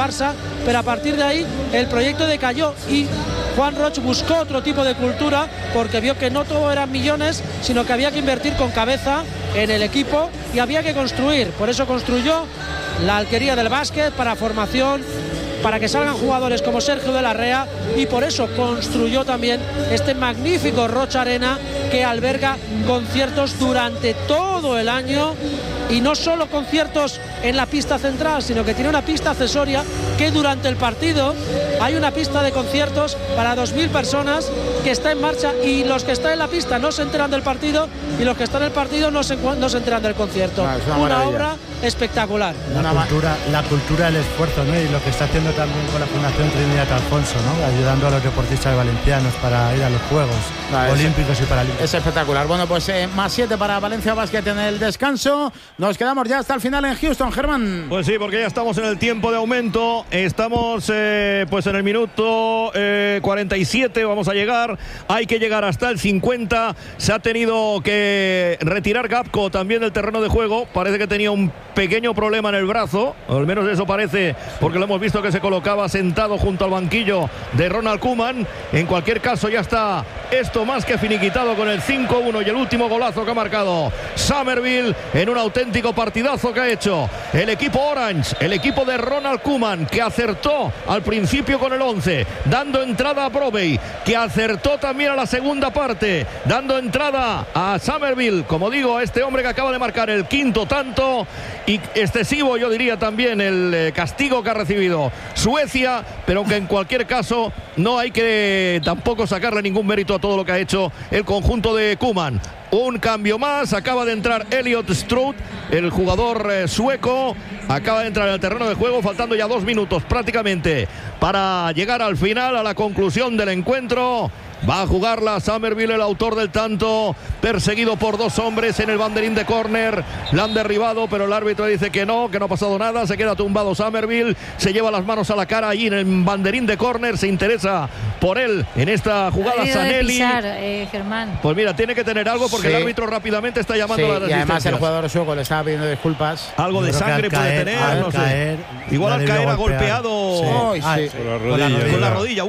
farsa, pero a partir de ahí el proyecto decayó y Juan Roig buscó otro tipo de cultura porque vio que no todo eran millones, sino que había que invertir con cabeza en el equipo y había que construir. Por eso construyó la Alquería del Básquet para formación, para que salgan jugadores como Sergio de la Rea, y por eso construyó también este magnífico Roig Arena que alberga conciertos durante todo el año, y no solo conciertos en la pista central, sino que tiene una pista accesoria que durante el partido hay una pista de conciertos para 2.000 personas que está en marcha, y los que están en la pista no se enteran del partido y los que están en el partido no se enteran del concierto. Una obra espectacular. La cultura del esfuerzo, ¿no? Y lo que está haciendo también con la Fundación Trinidad Alfonso, ¿no? Ayudando a los deportistas valencianos para ir a los Juegos Olímpicos y Paralímpicos. Es espectacular. Bueno, pues +7 para Valencia Basket en el descanso. Nos quedamos ya hasta el final en Houston, Germán. Pues sí, porque ya estamos en el tiempo de aumento. Estamos pues en el minuto 47, vamos a llegar. Hay que llegar hasta el 50. Se ha tenido que retirar Gapco también del terreno de juego. Parece que tenía un pequeño problema en el brazo, o al menos eso parece, porque lo hemos visto que se colocaba sentado junto al banquillo de Ronald Koeman. En cualquier caso, ya está esto más que finiquitado con el 5-1 y el último golazo que ha marcado Summerville en un auténtico partidazo que ha hecho el equipo Orange, el equipo de Ronald Koeman, que acertó al principio con el 11, dando entrada a Brovey, que acertó también a la segunda parte, dando entrada a Summerville, como digo, a este hombre que acaba de marcar el quinto tanto. Y excesivo, yo diría, también el castigo que ha recibido Suecia, pero aunque en cualquier caso no hay que tampoco sacarle ningún mérito a todo lo que ha hecho el conjunto de Koeman. Un cambio más, acaba de entrar Elliot Stroud, el jugador sueco, acaba de entrar en el terreno de juego, faltando ya 2 minutos prácticamente para llegar al final, a la conclusión del encuentro. Va a jugarla Summerville, el autor del tanto, perseguido por 2 hombres en el banderín de córner. La han derribado, pero el árbitro dice que no ha pasado nada. Se queda tumbado Summerville, se lleva las manos a la cara allí en el banderín de córner. Se interesa por él en esta jugada Sanelli. Germán. Pues mira, tiene que tener algo porque el árbitro rápamente está llamando a las asistencias. Y además el jugador sueco le estaba pidiendo disculpas. Algo de sangre puede tener, no sé. Igual al caer ha golpeado con la rodilla.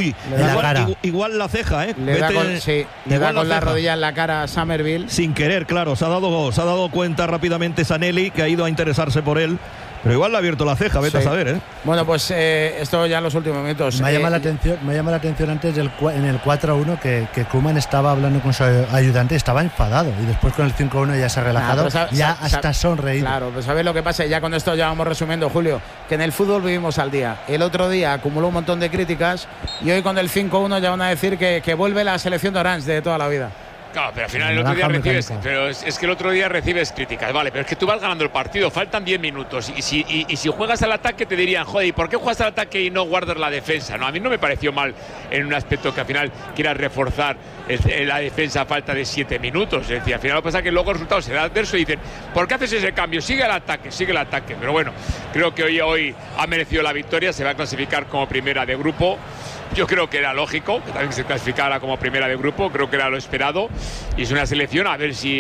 Igual la ceja. Le da con la rodilla en la cara a Summerville. Sin querer, claro. Se ha dado cuenta rápidamente Sanelli, que ha ido a interesarse por él. Pero igual le ha abierto la ceja, vete a saber, Bueno, pues esto ya en los últimos minutos. Me llama la atención antes en el 4-1 que Koeman estaba hablando con su ayudante, estaba enfadado, y después con el 5-1 ya se ha relajado, hasta sonreído. Claro, pues sabes lo que pasa, ya con esto ya vamos resumiendo, Julio, que en el fútbol vivimos al día. El otro día acumuló un montón de críticas y hoy con el 5-1 ya van a decir que vuelve la selección de Orange de toda la vida. Claro, pero al final el otro día recibes, pero es que el otro día recibes críticas, vale, pero es que tú vas ganando el partido, faltan 10 minutos y si juegas al ataque te dirían, joder, ¿y por qué juegas al ataque y no guardas la defensa? No, a mí no me pareció mal en un aspecto que al final quieras reforzar la defensa a falta de 7 minutos. Es decir, al final lo que pasa es que luego el resultado será adverso y dicen, ¿por qué haces ese cambio? Sigue el ataque. Pero bueno, creo que hoy ha merecido la victoria, se va a clasificar como primera de grupo. Yo creo que era lógico que también se clasificara como primera de grupo, creo que era lo esperado, y es una selección a ver si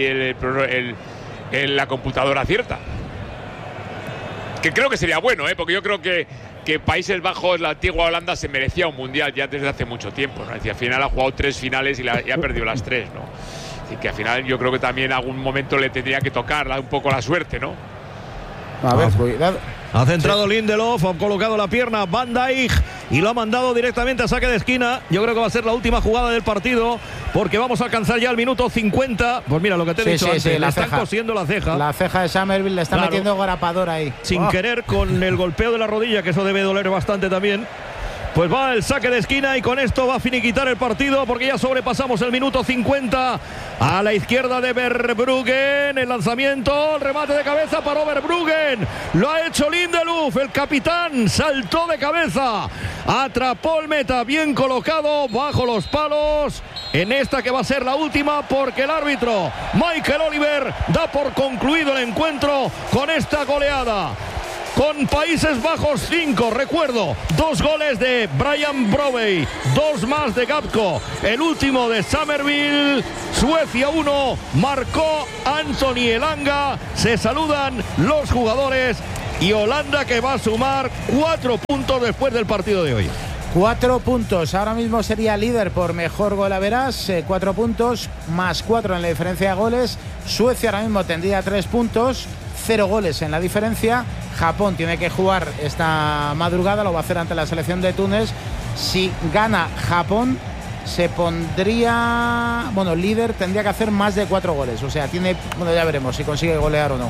la computadora acierta. Que creo que sería bueno, porque yo creo que Países Bajos, la antigua Holanda, se merecía un mundial ya desde hace mucho tiempo, ¿no? Es decir, al final ha jugado 3 finales y ha perdido las 3, ¿no? Así que al final yo creo que también en algún momento le tendría que tocar un poco la suerte, ¿no? A ver, cuidado. Ha centrado Lindelof, ha colocado la pierna Van Dijk y lo ha mandado directamente a saque de esquina. Yo creo que va a ser la última jugada del partido, porque vamos a alcanzar ya el minuto 50. Pues mira, lo que te he dicho antes, le están cosiendo la ceja. La ceja de Summerville le está metiendo grapador ahí. Sin querer, con el golpeo de la rodilla, que eso debe doler bastante también. Pues va el saque de esquina y con esto va a finiquitar el partido, porque ya sobrepasamos el minuto 50. A la izquierda de Verbruggen, el lanzamiento, el remate de cabeza para Verbruggen. Lo ha hecho Lindelof, el capitán, saltó de cabeza, atrapó el meta, bien colocado bajo los palos. En esta que va a ser la última, porque el árbitro Michael Oliver da por concluido el encuentro con esta goleada. Con Países Bajos 5, recuerdo, 2 goles de Brian Brovey, 2 más de Gapco, el último de Summerville. Suecia 1, marcó Anthony Elanga. Se saludan los jugadores y Holanda, que va a sumar 4 puntos después del partido de hoy. 4 puntos, ahora mismo sería líder por mejor golaveras, 4 puntos más 4 en la diferencia de goles. Suecia ahora mismo tendría 3 puntos, 0 goles en la diferencia. Japón tiene que jugar esta madrugada, lo va a hacer ante la selección de Túnez. Si gana Japón, se pondría, líder, tendría que hacer más de 4 goles. O sea, ya veremos si consigue golear o no.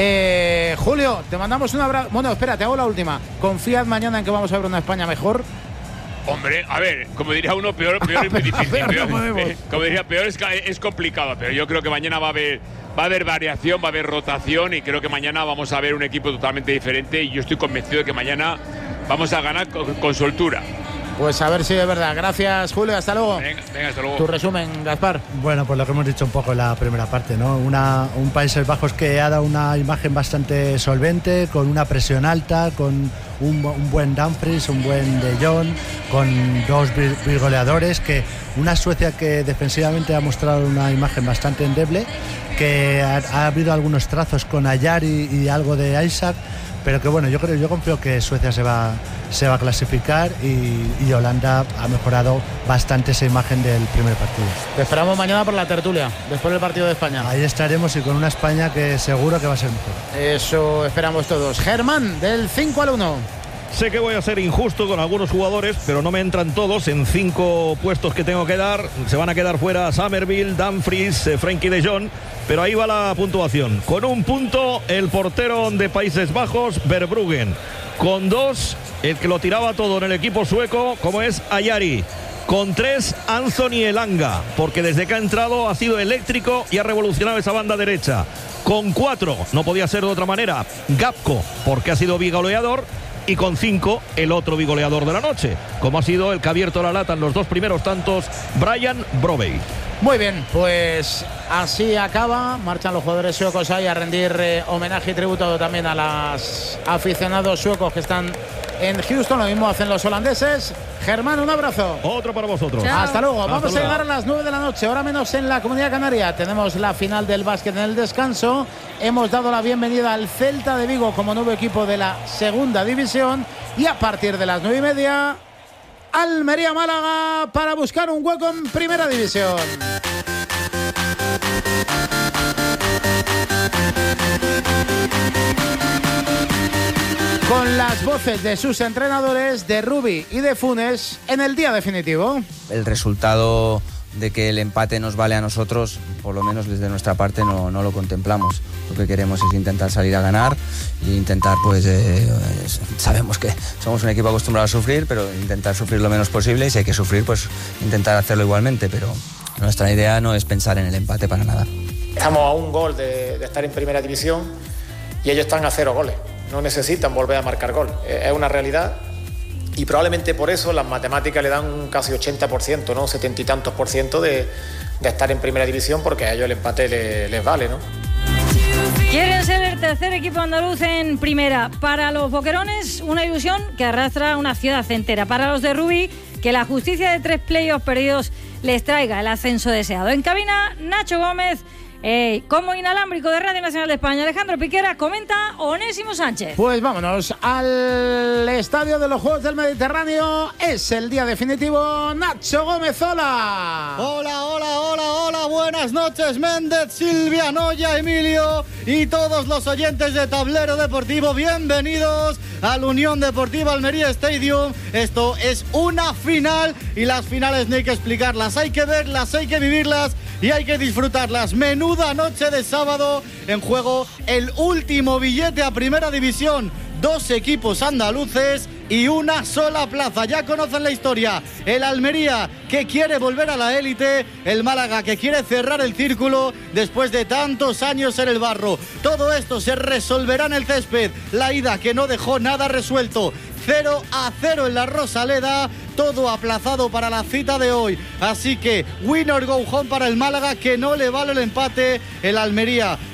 Julio, te mandamos un abrazo. Bueno, espera, te hago la última. ¿Confías mañana en que vamos a ver una España mejor? Hombre, a ver, como diría uno, peor es muy difícil. Como diría, peor es complicado, pero yo creo que mañana va a haber variación, va a haber rotación y creo que mañana vamos a ver un equipo totalmente diferente y yo estoy convencido de que mañana vamos a ganar con soltura. Pues a ver si es verdad. Gracias, Julio. Hasta luego. Venga, hasta luego. Tu resumen, Gaspar. Bueno, pues lo que hemos dicho un poco en la primera parte, ¿no? Un Países Bajos que ha dado una imagen bastante solvente, con una presión alta, con un buen Dumfries, un buen De Jong, con 2 goleadores, una Suecia que defensivamente ha mostrado una imagen bastante endeble, que ha habido algunos trazos con Ayari y algo de Isaac, pero que bueno, yo confío que Suecia se va a clasificar y Holanda ha mejorado bastante esa imagen del primer partido. Te esperamos mañana por la tertulia, después del partido de España. Ahí estaremos y con una España que seguro que va a ser mejor. Eso esperamos todos. Germán, del 5-1. Sé que voy a ser injusto con algunos jugadores, pero no me entran todos en 5 puestos que tengo que dar. Se van a quedar fuera Summerville, Dumfries, Frenkie de Jong, pero ahí va la puntuación. Con 1 punto el portero de Países Bajos, Verbruggen. Con 2 el que lo tiraba todo en el equipo sueco, como es Ayari. Con 3 Anthony Elanga, porque desde que ha entrado ha sido eléctrico y ha revolucionado esa banda derecha. Con 4, no podía ser de otra manera, Gapco, porque ha sido bigoleador. Y con 5, el otro bigoleador de la noche, como ha sido el que ha abierto la lata en los 2 primeros tantos, Brian Brobey. Muy bien, pues así acaba. Marchan los jugadores suecos ahí a rendir homenaje y tributo también a los aficionados suecos que están en Houston. Lo mismo hacen los holandeses. Germán, un abrazo. Otro para vosotros. Chao. Hasta luego. Vamos a llegar a las 9 de la noche, hora menos en la Comunidad Canaria. Tenemos la final del básquet en el descanso. Hemos dado la bienvenida al Celta de Vigo como nuevo equipo de la segunda división. Y a partir de las 9:30, Almería-Málaga para buscar un hueco en primera división. Con las voces de sus entrenadores, de Rubi y de Funes, en el día definitivo. El resultado de que el empate nos vale a nosotros, por lo menos desde nuestra parte no lo contemplamos. Lo que queremos es intentar salir a ganar e intentar, sabemos que somos un equipo acostumbrado a sufrir, pero intentar sufrir lo menos posible, y si hay que sufrir, pues intentar hacerlo igualmente, pero nuestra idea no es pensar en el empate para nada. Estamos a un gol de estar en primera división y ellos están a 0 goles. No necesitan volver a marcar gol. Es una realidad y probablemente por eso las matemáticas le dan un casi 80%, ¿no? 70 y tantos % de estar en primera división, porque a ellos el empate les vale, ¿no? Quieren ser el tercer equipo andaluz en primera. Para los boquerones, una ilusión que arrastra una ciudad entera. Para los de Rubí, que la justicia de 3 playoffs perdidos les traiga el ascenso deseado. En cabina, Nacho Gómez. Como inalámbrico de Radio Nacional de España, Alejandro Piquera, comenta Onésimo Sánchez. Pues vámonos al estadio de los Juegos del Mediterráneo. Es el día definitivo. Nacho Gómez, hola. Hola, buenas noches, Méndez, Silvia, Noya, Emilio y todos los oyentes de Tablero Deportivo. Bienvenidos al Unión Deportiva Almería Stadium. Esto es una final y las finales no hay que explicarlas, hay que verlas, hay que vivirlas y hay que disfrutarlas. Menuda noche de sábado, en juego el último billete a primera división. 2 equipos andaluces y una sola plaza. Ya conocen la historia. El Almería, que quiere volver a la élite. El Málaga, que quiere cerrar el círculo después de tantos años en el barro. Todo esto se resolverá en el césped. La ida, que no dejó nada resuelto. 0-0 en la Rosaleda, todo aplazado para la cita de hoy. Así que win or go home para el Málaga, que no le vale el empate. El Almería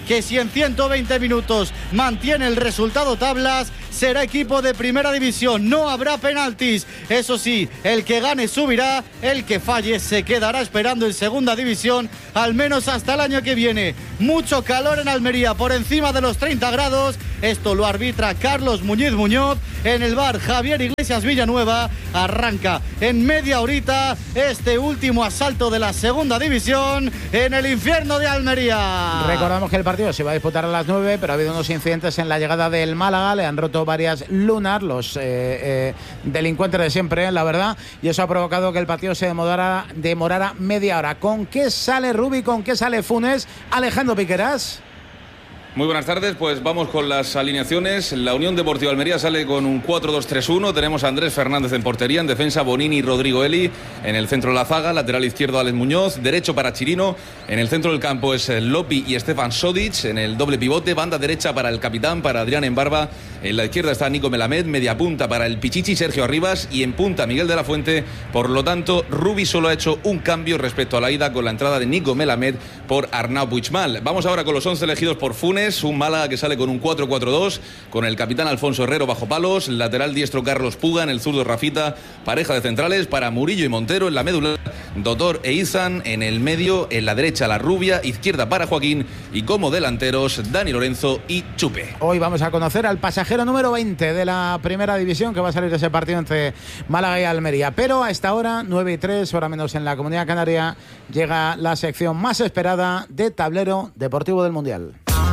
que si en 120 minutos mantiene el resultado tablas, será equipo de primera división. No habrá penaltis. Eso sí, el que gane subirá, el que falle se quedará esperando en segunda división, al menos hasta el año que viene. Mucho calor en Almería, por encima de los 30 grados. Esto lo arbitra Carlos Muñiz Muñoz. En el bar Javier Iglesias Villanueva. Arranca en media horita este último asalto de la segunda división en el infierno de Almería. Recordamos que el partido se va a disputar a las 9, pero ha habido unos incidentes en la llegada del Málaga. Le han roto varias lunas, los delincuentes de siempre, la verdad, y eso ha provocado que el partido se demorara media hora. ¿Con qué sale Rubi? ¿Con qué sale Funes? Alejandro Piqueras. Muy buenas tardes, pues vamos con las alineaciones. La Unión Deportiva Almería sale con un 4-2-3-1. Tenemos a Andrés Fernández en portería, en defensa Bonini y Rodrigo Eli, en el centro de la zaga, lateral izquierdo Alex Muñoz, derecho para Chirino, en el centro del campo es Lopi y Stefan Sodic, en el doble pivote, banda derecha para el capitán, para Adrián Embarba, en la izquierda está Nico Melamed, media punta para el Pichichi Sergio Arribas y en punta Miguel de la Fuente. Por lo tanto, Rubi solo ha hecho un cambio respecto a la ida con la entrada de Nico Melamed por Arnau Puigmal. Vamos ahora con los 11 elegidos por Funes. Un Málaga que sale con un 4-4-2, con el capitán Alfonso Herrero bajo palos, lateral diestro Carlos Puga, en el zurdo Rafita, pareja de centrales para Murillo y Montero en la médula, Dotor e Izan en el medio, en la derecha la Rubia, izquierda para Joaquín y como delanteros Dani Lorenzo y Chupe. Hoy vamos a conocer al pasajero número 20 de la primera división que va a salir de ese partido entre Málaga y Almería, pero a esta hora, 9:03, hora menos en la Comunidad Canaria, llega la sección más esperada de Tablero Deportivo del Mundial.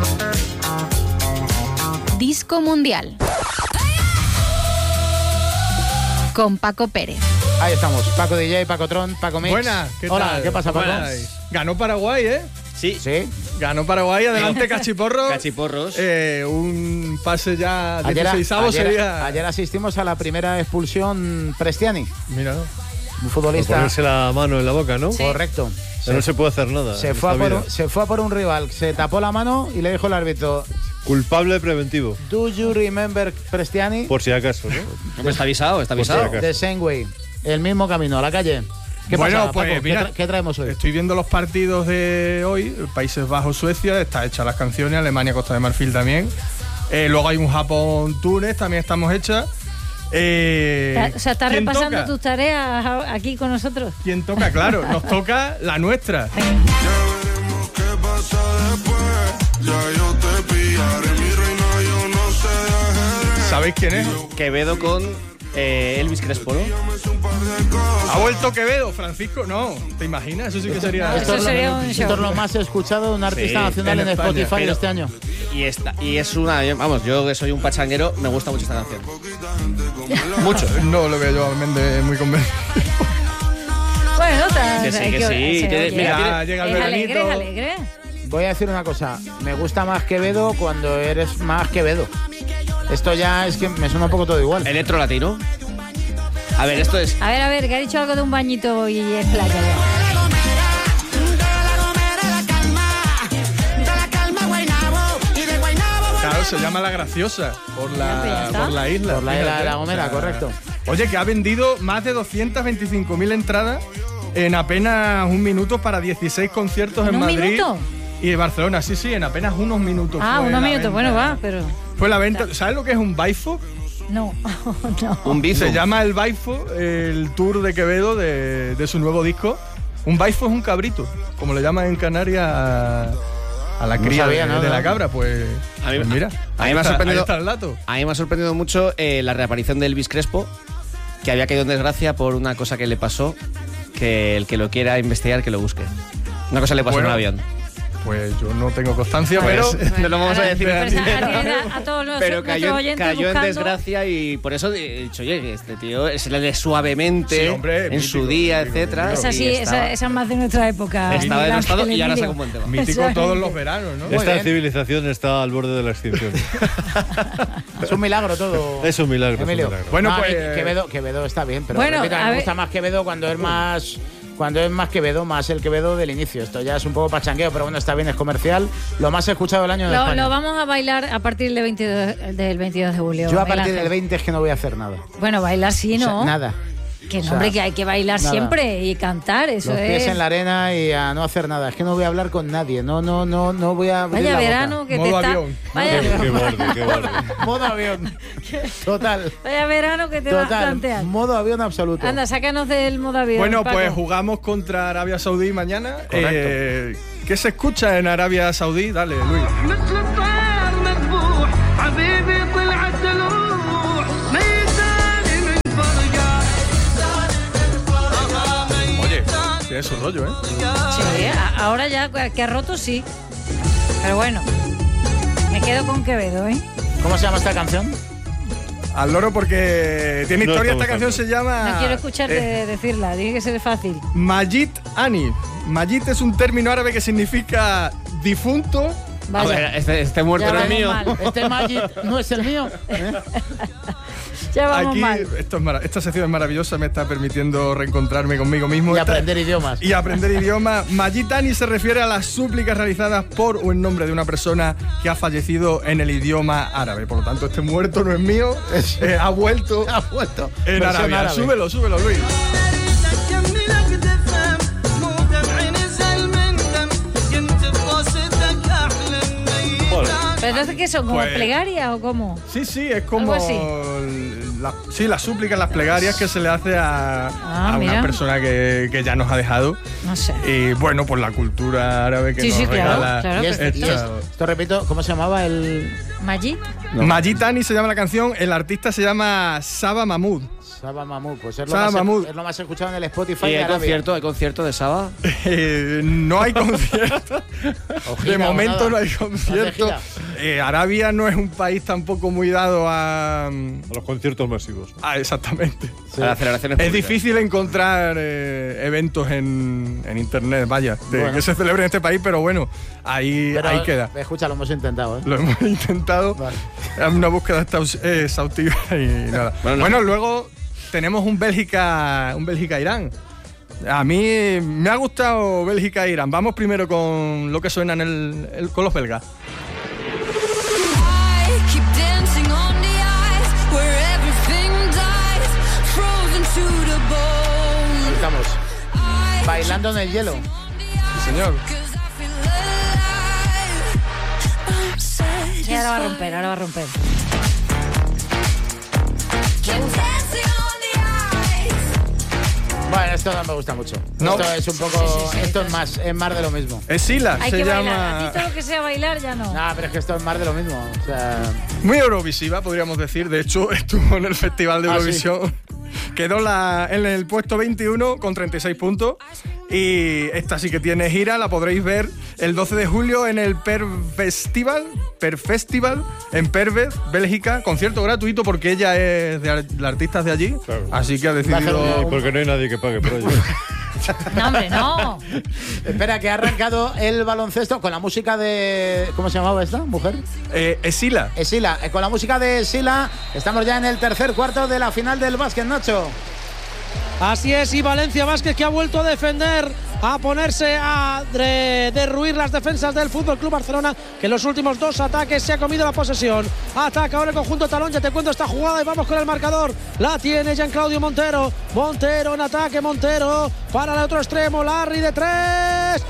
Disco Mundial con Paco Pérez. Ahí estamos, Paco DJ, Paco Tron, Paco Mix. Buenas, ¿qué Hola, tal? ¿qué pasa, Paco? Buenas. Ganó Paraguay, ¿eh? Sí. Ganó Paraguay, adelante Cachiporros. Cachiporros. Un pase ya 16avo sería... Ayer asistimos a la primera expulsión Prestiani. Mira. Un futbolista. Ponerse la mano en la boca, ¿no? Sí. Correcto. No se puede hacer nada. Se fue a por un rival, se tapó la mano y le dijo el árbitro: culpable preventivo. Do you remember Prestiani? Por si acaso, ¿no? Hombre, está avisado, está avisado. The same way. El mismo camino, a la calle. ¿Qué pasa, pues Paco? mira, ¿Qué traemos hoy? Estoy viendo los partidos de hoy. Países Bajos, Suecia, está hecha las canciones. Alemania, Costa de Marfil también. Luego hay un Japón-Túnez, también estamos hechas. O sea, estás repasando toca? tus tareas aquí con nosotros. ¿Quién toca? Claro, nos toca la nuestra. ¿Sabéis quién es? Quevedo con Elvis Crespo, ¿no? ¿Ha vuelto Quevedo, Francisco? No, ¿te imaginas? Eso sí que sería... Eso sería un show. Esto es lo más escuchado de un artista nacional en España, Spotify este año. Y es una... Vamos, yo que soy un pachanguero, me gusta mucho esta canción. Mucho. No lo veo yo a Méndez muy convencido. Bueno, Que sí. Mira, llega el es veranito. alegre. Voy a decir una cosa. Me gusta más Quevedo cuando eres más Quevedo. Esto ya es que me suena un poco todo igual. Electro latino. A ver, esto es... A ver, que ha dicho algo de un bañito y es playa ya. Claro, se llama La Graciosa por la isla. Por la isla de La fíjate. Gomera, correcto. Oye, que ha vendido más de 225.000 entradas en apenas un minuto para 16 conciertos en ¿Un Madrid minuto? y en Barcelona. Sí, en apenas unos minutos. Ah, fue unos la minutos, venta. bueno, va, pero... Fue la venta. ¿Sabes lo que es un baifo? No, no. Un bizo. Se llama el baifo, el tour de Quevedo de su nuevo disco. Un baifo es un cabrito, como le llaman en Canarias a la cría de la cabra. Pues, A mí, pues mira, a mí me ha sorprendido. ahí está el dato. A mí me ha sorprendido mucho la reaparición de Elvis Crespo, que había caído en desgracia por una cosa que le pasó, que el que lo quiera investigar, que lo busque. Una cosa le pasó en un avión. Pues yo no tengo constancia, pero no lo vamos a decir. A todos los Pero nuestros oyentes cayó en buscando. desgracia y por eso he dicho, oye, este tío se le lee suavemente Sí, hombre, en mítico, su día, mítico, etcétera. Esa sí, y estaba- esa es más de nuestra época. Estaba Miguel devastado Ángel y ahora Emilio. saca un buen tema. mítico todos los veranos, ¿no? Esta bien. civilización está al borde de la extinción. Es un milagro todo. Es un milagro. Emilio. Es un milagro. Bueno, No, a mí pues- Quevedo está bien, pero Bueno, repito, a me ver- gusta más Quevedo cuando es más Quevedo, más el Quevedo del inicio. Esto ya es un poco pachangueo, pero bueno, está bien, es comercial. Lo más escuchado del año en España. Lo vamos a bailar a partir del 22 de julio. Yo a Miguel partir Ángel. del 20 es que no voy a hacer nada. Bueno, bailar sí, O sea, ¿no? nada. Que no, hombre, que hay que bailar siempre y cantar, eso Los pies es. en la arena y a no hacer nada. Es que no voy a hablar con nadie. No voy a abrir Vaya la verano boca. que te está. Vaya, Qué borde. Modo avión. Total. vaya verano que te vas a plantear. Modo avión absoluto. Anda, sácanos del modo avión. Bueno, Paco. pues jugamos contra Arabia Saudí mañana. Correcto. ¿Qué se escucha en Arabia Saudí? Dale, Luis. Oye, tiene su rollo, ¿eh? Sí, ahora ya que ha roto, sí. Pero bueno, me quedo con Quevedo, ¿eh? ¿Cómo se llama esta canción? Al loro porque tiene No historia. estamos Esta canción se llama... No quiero escucharte decirla, tiene que ser fácil. Majid Ani. Majid es un término árabe que significa difunto. Vaya. Este muerto Ya no es vamos mío. mal. Este Majid no es el mío. Ya vamos Aquí, mal. esta sección es maravillosa, me está permitiendo reencontrarme conmigo mismo. Y aprender idiomas. Y aprender idiomas. Majid Ani se refiere a las súplicas realizadas por o en nombre de una persona que ha fallecido en el idioma árabe. Por lo tanto, este muerto no es mío, ha vuelto en Versión Arabia. árabe. Súbelo, Luis. ¿Pero entonces qué son? ¿Como Pues- plegarias o cómo? Sí, es como Algo así. las súplicas, las plegarias que se le hace a una mira. persona que ya nos ha dejado. No sé. Y bueno, pues la cultura árabe que Sí, nos sí, claro, regala. claro, Y perfecto. esto repito, ¿cómo se llamaba el...? ¿Majid? Majid Ani se llama la canción, el artista se llama Saba Mahmoud. Saba Mahmoud, pues es Saba Mahmoud. lo más escuchado en el Spotify ¿Y de hay Arabia. concierto de Saba? No hay concierto. gira De momento o nada. no hay No concierto. hace Arabia no es un país tampoco muy dado a los conciertos masivos. Exactamente. A las celebraciones Es públicas. difícil encontrar eventos en internet, vaya, Bueno. que se celebre en este país, pero bueno, ahí queda. Escucha, lo hemos intentado, ¿eh? Lo hemos intentado. Vale. Es una búsqueda exhaustiva y nada. Bueno, luego tenemos un Bélgica-Irán. A mí me ha gustado Bélgica-Irán. Vamos primero con lo que suena con los belgas. Estamos bailando en el hielo. Sí, señor. Sí, ahora va a romper. Bueno, esto no me gusta mucho. No. Esto es un poco... Sí, esto es más de lo mismo. Esila Hay se que llama. bailar. A ti todo lo que sea bailar ya no. No, pero es que esto es más de lo mismo. O sea... Muy eurovisiva, podríamos decir. De hecho, estuvo en el Festival de Ah, Eurovisión. Quedó en el puesto 21 con 36 puntos. Y esta sí que tiene gira, la podréis ver el 12 de julio en el Per Festival en Pervez, Bélgica. Concierto gratuito porque ella es la artista es de allí. Claro. Así que ha decidido. Porque no hay nadie que pague por ello. No, hombre, no. Espera, que ha arrancado el baloncesto con la música de... ¿Cómo se llamaba esta mujer? Esila. Esila. Con la música de Esila estamos ya en el tercer cuarto de la final del básquet, Nacho. Así es, y Valencia Vázquez que ha vuelto a defender, a ponerse a derruir las defensas del FC Barcelona, que en los últimos dos ataques se ha comido la posesión. Ataca ahora el conjunto talón, ya te cuento esta jugada y vamos con el marcador. La tiene Jean-Claudio Montero. Montero en ataque, Montero para el otro extremo, Larry de tres.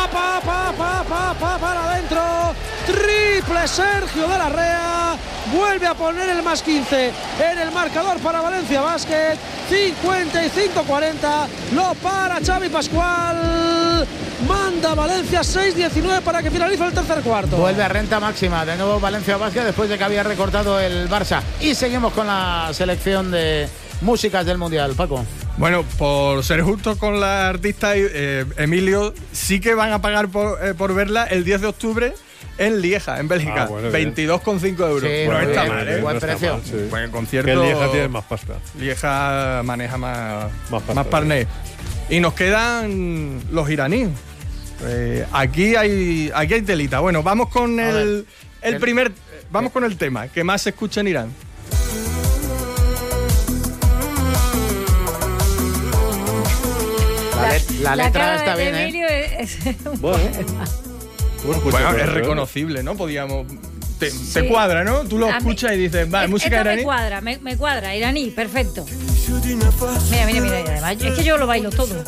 Para adentro. Triple Sergio de la Rea. Vuelve a poner el más 15 en el marcador para Valencia Basket. 55-40. Lo para Xavi Pascual. Manda Valencia 6-19 para que finalice el tercer cuarto. Vuelve a renta máxima. De nuevo Valencia Basket después de que había recortado el Barça. Y seguimos con la selección de músicas del Mundial, Paco. Bueno, por ser justo con la artista Emilio, sí que van a pagar por verla el 10 de octubre en Lieja, en Bélgica. Bueno, 22,5 euros. Sí, no muy está bien, mal, ¿eh? buen No está precio. mal, sí. Buen concierto. Que el Lieja tiene más pasta. Lieja maneja más pasta, parné. Y nos quedan los iraníes. Aquí hay telita. Bueno, vamos con vamos con el tema que más se escucha en Irán. La letra cara está de bien, ¿eh? Emilio es Bueno, Bueno, es reconocible, ¿no? Podíamos. te cuadra, ¿no? Tú lo escuchas y dices, vale, música iraní. Me cuadra, iraní, perfecto. Mira, y además, es que yo lo bailo todo.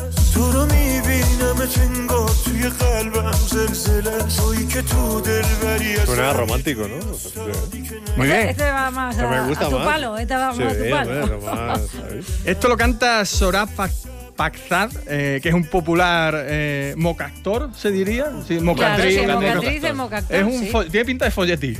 Suena romántico, ¿no? Muy bien. Este va más a tu palo, este va más a tu palo. Esto lo canta Sorab Pakzad, que es un popular mocactor, se diría. Sí, mocatriz. Claro, sí, mocatriz de mocactor, es un tiene pinta de folletí.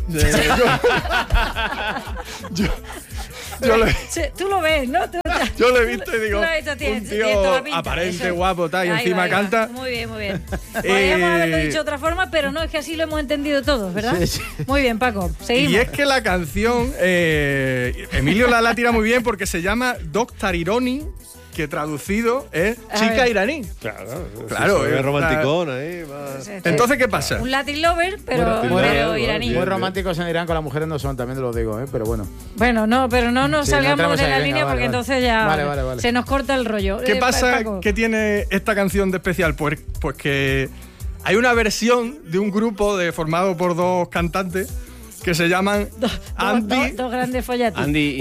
Tú lo ves, ¿no? Yo lo he visto y digo, un tío aparente, guapo, tal, y encima canta. Muy bien. Podríamos haberlo dicho de otra forma, pero no, es que así lo hemos entendido todos, ¿verdad? Sí. Muy bien, Paco, seguimos. Y es que la canción, Emilio la tira muy bien porque se llama Doctor Ironi, que traducido es chica iraní. Claro, es romanticón ahí. Entonces, ¿qué pasa? Un Latin lover, pero iraní. Muy románticos en Irán con las mujeres no son, también te lo digo, pero bueno. Bueno, no, pero no nos salgamos de la línea porque entonces ya se nos corta el rollo. ¿Qué pasa? ¿Qué tiene esta canción de especial? Pues que hay una versión de un grupo formado por dos cantantes que se llaman dos grandes follatis. Andy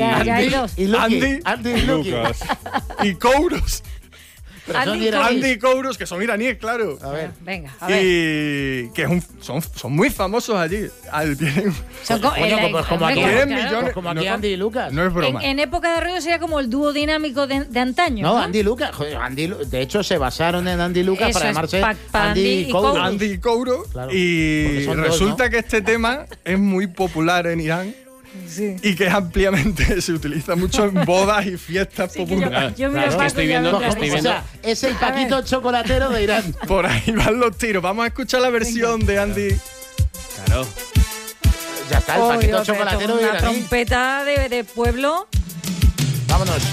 y Lucas. Y Kouros. Andy y Kouros, que son iraníes, claro. A ver. Venga, a ver. Y que son muy famosos allí. Tienen como aquí, millones. Como aquí Andy y Lucas. No es broma. En época de rollo sería como el dúo dinámico de antaño. No, Andy y Lucas. De hecho, se basaron en Andy y Lucas para llamarse Andy y Kouros. Andy y Kouros. Claro, y resulta que este tema es muy popular en Irán. Sí. Y que ampliamente se utiliza mucho en bodas y fiestas populares. Yo que estoy viendo. O sea, es el Paquito chocolatero de Irán. Por ahí van los tiros. Vamos a escuchar la versión de Andy. Claro. Ya está, el Paquito chocolatero de Irán. Una trompeta de pueblo. Vámonos.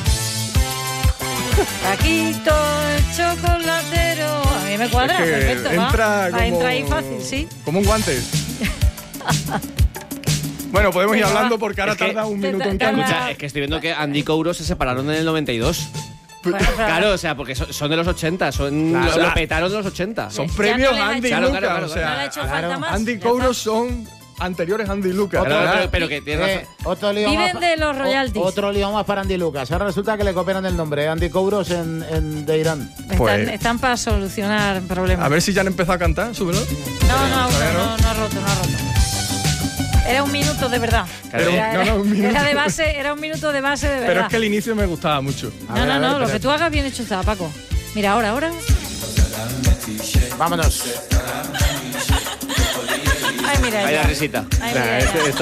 Paquito el chocolatero. A mí me cuadra, perfecto. Entra ahí fácil, sí. Como un guante. Bueno, podemos ir hablando porque ahora tarda un minuto en cada. Escucha, es que estoy viendo que Andy y Kouros se separaron en el 92. Claro, o sea, porque son de los 80, lo petaron de los 80. Son premios Andy y Lucas. Claro. O sea, no le ha hecho falta más. Andy y Kouros son anteriores a Andy y Lucas. Pero que tiene razón. Viven de los royalties. Otro lío más para Andy y Lucas. Ahora resulta que le copiaron el nombre, Andy Kouros de Irán. Están para solucionar problemas. A ver si ya han empezado a cantar, súbelo. No ha roto. Era un minuto de verdad. Un minuto. Era de base, era un minuto de base de verdad. Pero es que el inicio me gustaba mucho. No, lo que tú hagas bien hecho está, Paco. Mira, ahora. Vámonos. Ay, mira. Vaya risita. Esto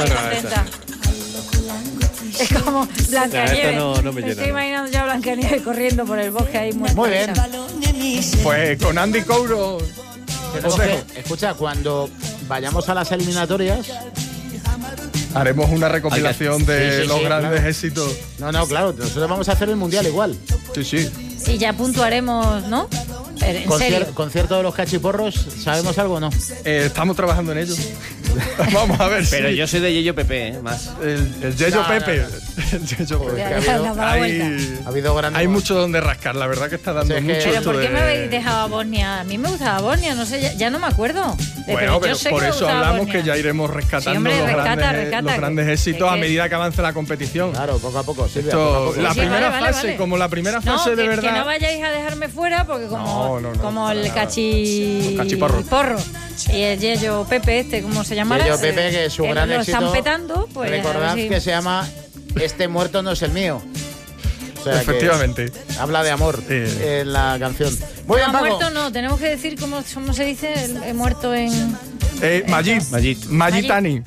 Es como Blancanieves. No me me estoy imaginando ya a Blancanieves corriendo por el bosque ahí muerta. Muy bien. Pues con Andy Kouros. Escucha, cuando vayamos a las eliminatorias, haremos una recopilación de los grandes éxitos. No, claro, nosotros vamos a hacer el mundial igual. Sí. Y ya puntuaremos, ¿no? ¿En serio? Concierto de los cachiporros, ¿sabemos algo o no? Estamos trabajando en ello. Vamos a ver. Pero yo soy de Yeyo Pepe, más. El Yeyo Pepe. El Yeyo Pepe. Ha habido grandes. Hay mucho donde rascar, la verdad que está dando mucho. Pero ¿por qué me habéis dejado a Bosnia? A mí me gustaba Bosnia, no sé, ya no me acuerdo. Bueno, pero por eso hablamos que ya iremos rescatando los grandes éxitos a medida que avance la competición. Claro, poco a poco, Silvia. La primera fase, como la primera fase de verdad. Que no vayáis a dejarme fuera porque como el cachiporro y el Yeyo Pepe ¿cómo se llamará? Yeyo Pepe, que es su gran éxito. Lo están petando, pues. Recordad que se llama Este muerto no es el mío. O sea, efectivamente. Habla de amor en la canción. Muy bien, Paco. Muerto no, tenemos que decir cómo se dice el muerto en. Majitani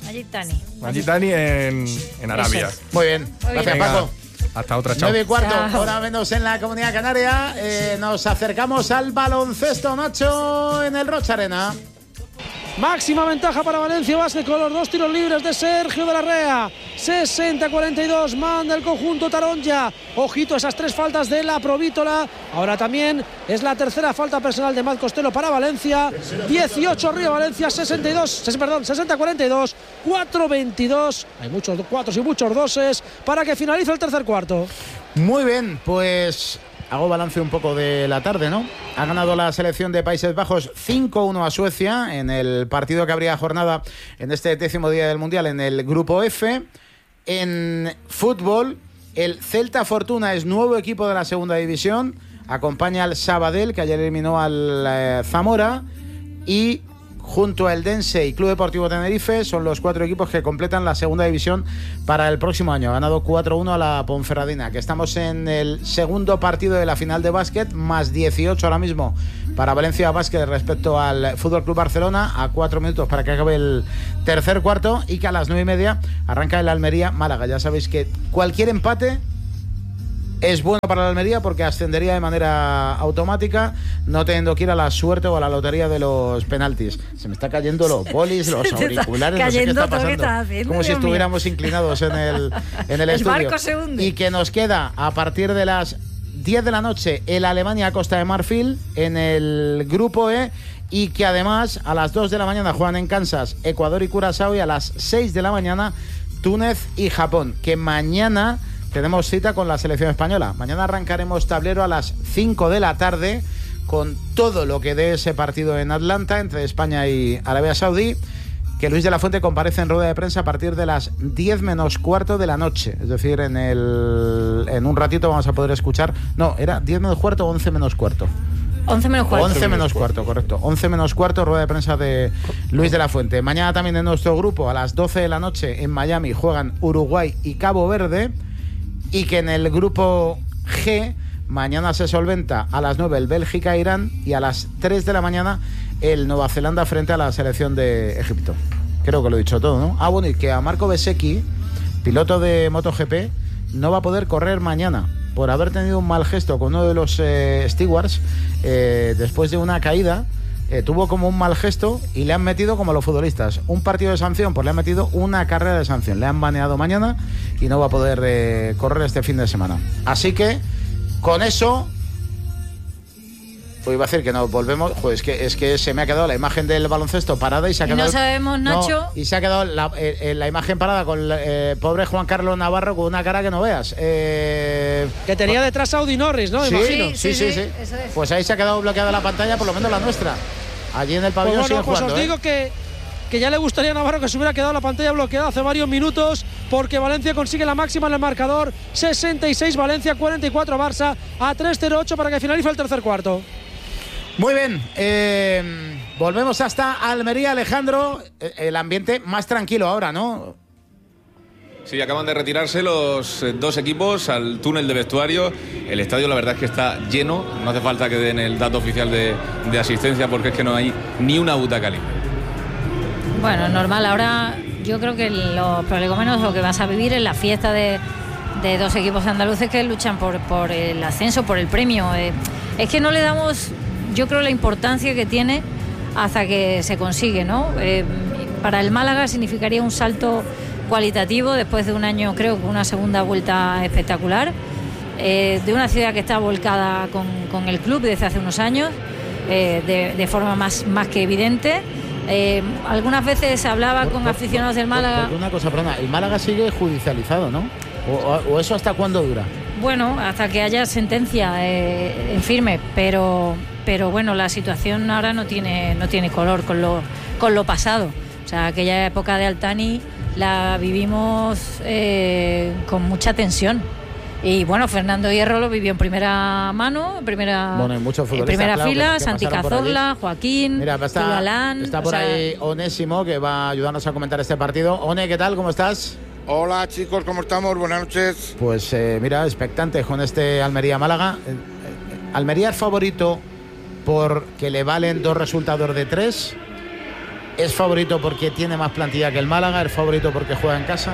en Arabia. Muy bien. Gracias, Paco. Hasta otra, chao. 9:15, hora menos en la Comunidad Canaria. Nos acercamos al baloncesto, Nacho, en el Rocha Arena. Máxima ventaja para Valencia Basket con los dos tiros libres de Sergio de la Rea. 60-42, manda el conjunto Taronja. Ojito esas tres faltas de la Provítola. Ahora también es la tercera falta personal de Matt Costello para Valencia. 18 arriba Valencia, 60-42, 4-22. Hay muchos cuatros y muchos doses para que finalice el tercer cuarto. Muy bien, pues hago balance un poco de la tarde, ¿no? Ha ganado la selección de Países Bajos 5-1 a Suecia en el partido que abría jornada en este 10º día del Mundial en el Grupo F. En fútbol, el Celta Fortuna es nuevo equipo de la segunda división. Acompaña al Sabadell, que ayer eliminó al Zamora. Y junto al Dense y Club Deportivo Tenerife son los 4 equipos que completan la segunda división para el próximo año. Ha ganado 4-1 a la Ponferradina, que estamos en el segundo partido de la final de básquet, más 18 ahora mismo para Valencia Básquet respecto al FC Barcelona, a 4 minutos para que acabe el tercer cuarto, y que a las 9:30 arranca el Almería-Málaga. Ya sabéis que cualquier empate es bueno para la Almería porque ascendería de manera automática, no teniendo que ir a la suerte o a la lotería de los penaltis. Se me está cayendo los bolis, los auriculares, no sé qué está pasando. Como si estuviéramos inclinados en el estudio. El barco se hunde. Y que nos queda a partir de las 10 de la noche el Alemania-Costa de Marfil en el Grupo E, y que además a las 2 de la mañana juegan en Kansas Ecuador y Curazao, y a las 6 de la mañana Túnez y Japón. Que mañana tenemos cita con la selección española. Mañana arrancaremos tablero a las 5 de la tarde con todo lo que dé ese partido en Atlanta entre España y Arabia Saudí, que Luis de la Fuente comparece en rueda de prensa a partir de las 10 menos cuarto de la noche. Es decir, en un ratito vamos a poder escuchar... No, ¿era 10 menos cuarto o 11 menos cuarto? 11 menos cuarto. 11 menos cuarto, correcto. 11 menos cuarto, rueda de prensa de Luis de la Fuente. Mañana también en nuestro grupo, a las 12 de la noche en Miami, juegan Uruguay y Cabo Verde. Y que en el grupo G mañana se solventa a las 9 el Bélgica-Irán, y a las 3 de la mañana el Nueva Zelanda frente a la selección de Egipto. Creo que lo he dicho todo, ¿no? Bueno, y que a Marco Bezzecchi, piloto de MotoGP, no va a poder correr mañana por haber tenido un mal gesto con uno de los stewards después de una caída. Tuvo como un mal gesto y le han metido, como los futbolistas, un partido de sanción, pues le han metido una carrera de sanción. Le han baneado mañana y no va a poder correr este fin de semana. Así que, con eso, pues iba a decir que no volvemos. Pues es que se me ha quedado la imagen del baloncesto parada y se ha quedado... No sabemos, Nacho. No, y se ha quedado la imagen parada con el pobre Juan Carlos Navarro con una cara que no veas. Que tenía detrás a Audi Norris, ¿no? Sí, Imagino. Sí. Pues ahí se ha quedado bloqueada la pantalla, por lo menos la nuestra. Allí en el pabellón siguen jugando. Os digo que ya le gustaría a Navarro que se hubiera quedado la pantalla bloqueada hace varios minutos, porque Valencia consigue la máxima en el marcador. 66 Valencia, 44 Barça, a 3-0-8 para que finalice el tercer cuarto. Muy bien, volvemos hasta Almería, Alejandro. El ambiente más tranquilo ahora, ¿no? Sí, acaban de retirarse los 2 equipos al túnel de vestuario. El estadio, la verdad es que está lleno. No hace falta que den el dato oficial de asistencia, porque es que no hay ni una butaca libre. Bueno, normal. Ahora yo creo que los prolegómenos lo que vas a vivir es la fiesta de 2 equipos andaluces que luchan por el ascenso, por el premio. Es que no le damos, yo creo, la importancia que tiene hasta que se consigue, ¿no? Para el Málaga significaría un salto cualitativo después de un año, creo que una segunda vuelta espectacular, de una ciudad que está volcada con el club desde hace unos años, de forma más que evidente. Algunas veces hablaba con aficionados del Málaga. Una cosa, perdona, el Málaga sigue judicializado, ¿no? ¿O eso hasta cuándo dura? Bueno, hasta que haya sentencia en firme, pero bueno, la situación ahora no tiene color con lo pasado. O sea, aquella época de Altani la vivimos con mucha tensión. Y bueno, Fernando Hierro lo vivió en primera mano, en primera fila, Santi Cazorla, Joaquín, mira, está por ahí Onésimo, que va a ayudarnos a comentar este partido. One, ¿qué tal? ¿Cómo estás? Hola chicos, ¿cómo estamos? Buenas noches. Pues mira, expectante con este Almería-Málaga. Almería es favorito porque le valen 2 resultados de 3. Es favorito porque tiene más plantilla que el Málaga. Es favorito porque juega en casa.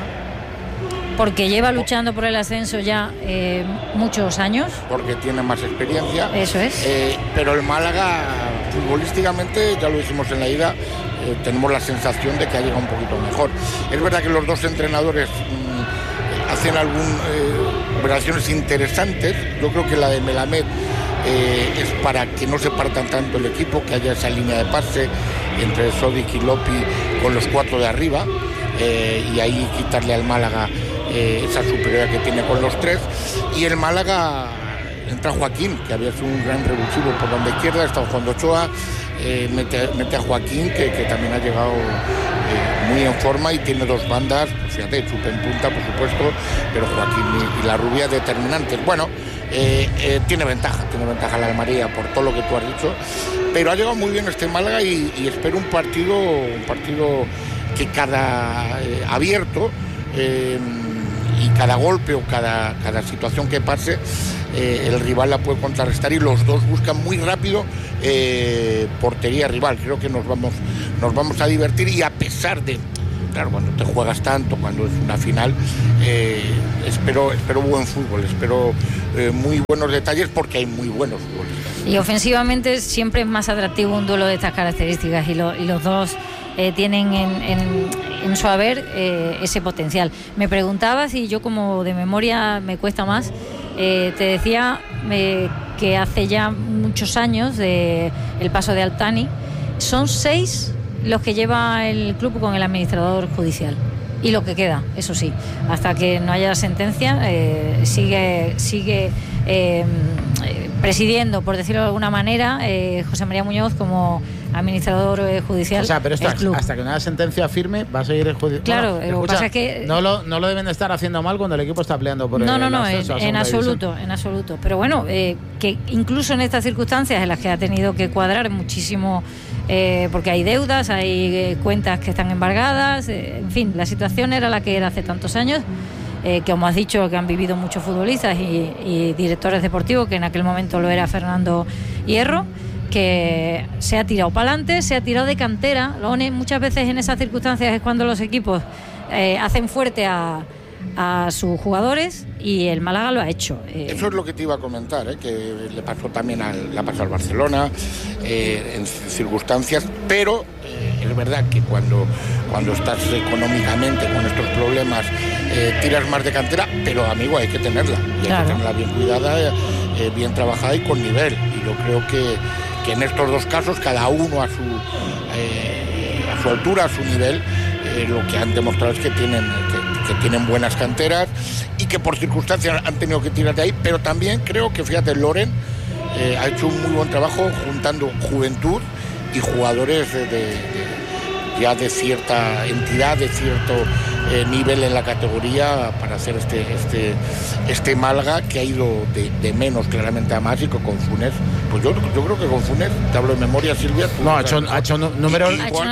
Porque lleva luchando por el ascenso ya muchos años. Porque tiene más experiencia. Eso es. Pero el Málaga, futbolísticamente, ya lo dijimos en la ida, tenemos la sensación de que ha llegado un poquito mejor. Es verdad que los 2 entrenadores hacen algunas operaciones interesantes. Yo creo que la de Melamed es para que no se partan tanto el equipo, que haya esa línea de pase entre Sodic y Lopi con los 4 de arriba, y ahí quitarle al Málaga esa superioridad que tiene con los 3. Y el Málaga entra Joaquín, que había sido un gran revulsivo por la izquierda, estaba jugando Ochoa, mete a Joaquín, que también ha llegado muy en forma y tiene dos bandas, pues fíjate, chupa en punta, por supuesto, pero Joaquín y la rubia determinantes. Bueno, tiene ventaja la Almería por todo lo que tú has dicho, pero ha llegado muy bien este Málaga y espero un partido que cada abierto y cada golpe o cada situación que pase, el rival la puede contrarrestar y los dos buscan muy rápido portería rival. Creo que nos vamos a divertir y a pesar de, claro, cuando te juegas tanto, cuando es una final, espero buen fútbol, espero muy buenos detalles porque hay muy buenos futbolistas. Y ofensivamente siempre es más atractivo un duelo de estas características y los dos tienen en su haber ese potencial. Me preguntabas y yo como de memoria me cuesta más, te decía que hace ya muchos años el paso de Altani, son 6 los que lleva el club con el administrador judicial y lo que queda, eso sí, hasta que no haya sentencia, sigue presidiendo, por decirlo de alguna manera, José María Muñoz como administrador judicial. O sea, pero esto hasta que no haya sentencia firme va a seguir el judicial. Claro, bueno, lo que pasa es que no lo deben de estar haciendo mal cuando el equipo está peleando por el ascenso en absoluto. Pero bueno, que incluso en estas circunstancias en las que ha tenido que cuadrar muchísimo, porque hay deudas, hay cuentas que están embargadas, en fin, la situación era la que era hace tantos años. Que como has dicho, que han vivido muchos futbolistas y directores deportivos, que en aquel momento lo era Fernando Hierro, que se ha tirado para adelante, se ha tirado de cantera. Muchas veces en esas circunstancias es cuando los equipos hacen fuerte a sus jugadores y el Málaga lo ha hecho. Eso es lo que te iba a comentar, que le pasó también al Barcelona en circunstancias, pero es verdad que cuando estás económicamente con estos problemas tiras más de cantera, pero amigo, hay que tenerla, y hay que tenerla bien cuidada, bien trabajada y con nivel. Y yo creo que en estos dos casos, cada uno a su altura, a su nivel, lo que han demostrado es que tienen buenas canteras y que por circunstancias han tenido que tirar de ahí, pero también creo que, fíjate, Loren ha hecho un muy buen trabajo juntando juventud y jugadores ya de cierta entidad, de cierto nivel en la categoría, para hacer este Málaga, que ha ido de menos claramente a más, y que con Funes, pues yo creo que con Funes, te hablo de memoria, Silvia, ha hecho números,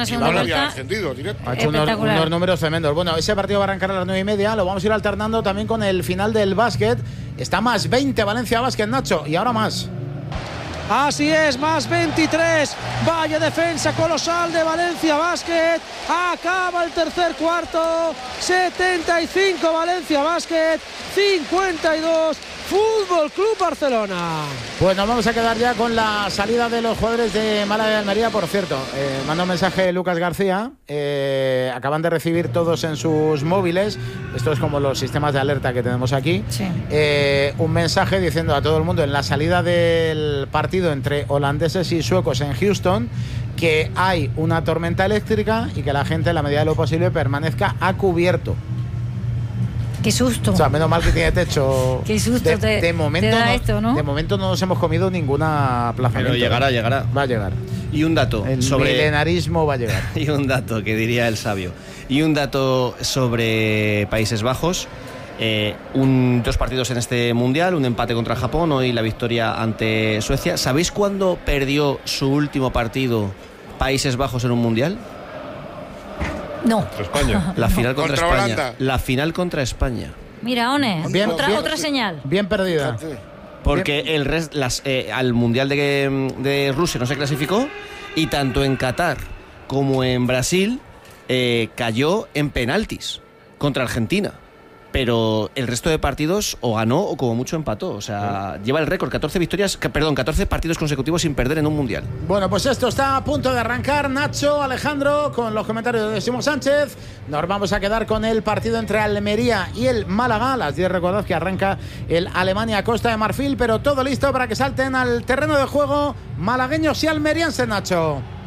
ha hecho unos números tremendos. Bueno, ese partido va a arrancar a las 9:30, lo vamos a ir alternando también con el final del básquet. Está más 20 Valencia Básquet, Nacho, y ahora más. Así es, más 23. Vaya defensa colosal de Valencia Básquet. Acaba el tercer cuarto. 75 Valencia Básquet, 52 Fútbol Club Barcelona. Pues nos vamos a quedar ya con la salida de los jugadores de Málaga y Almería. Por cierto, manda un mensaje Lucas García. Acaban de recibir todos en sus móviles, esto es como los sistemas de alerta que tenemos aquí, sí. Un mensaje diciendo a todo el mundo en la salida del partido entre holandeses y suecos en Houston que hay una tormenta eléctrica y que la gente, en la medida de lo posible, permanezca a cubierto. Qué susto. O sea, menos mal que tiene techo. Qué susto de momento te da esto, ¿no? De momento no nos hemos comido ninguna aplazamiento. Pero llegará. Va a llegar. Y un dato el sobre milenarismo va a llegar. Y un dato que diría el sabio. Y un dato sobre Países Bajos. 2 partidos en este mundial, un empate contra Japón, hoy la victoria ante Suecia. ¿Sabéis cuándo perdió su último partido Países Bajos en un mundial? No. Contra España. La final contra España. Holanda. La final contra España. Mira, One, otra señal. Bien perdida. Porque al mundial de Rusia no se clasificó, y tanto en Qatar como en Brasil cayó en penaltis contra Argentina. Pero el resto de partidos o ganó o como mucho empató. O sea, lleva el récord, 14 partidos consecutivos sin perder en un mundial. Bueno, pues esto está a punto de arrancar. Nacho, Alejandro, con los comentarios de Simón Sánchez. Nos vamos a quedar con el partido entre Almería y el Málaga. A las 10 recordad que arranca el Alemania-Costa de Marfil, pero todo listo para que salten al terreno de juego malagueños y almerienses, Nacho.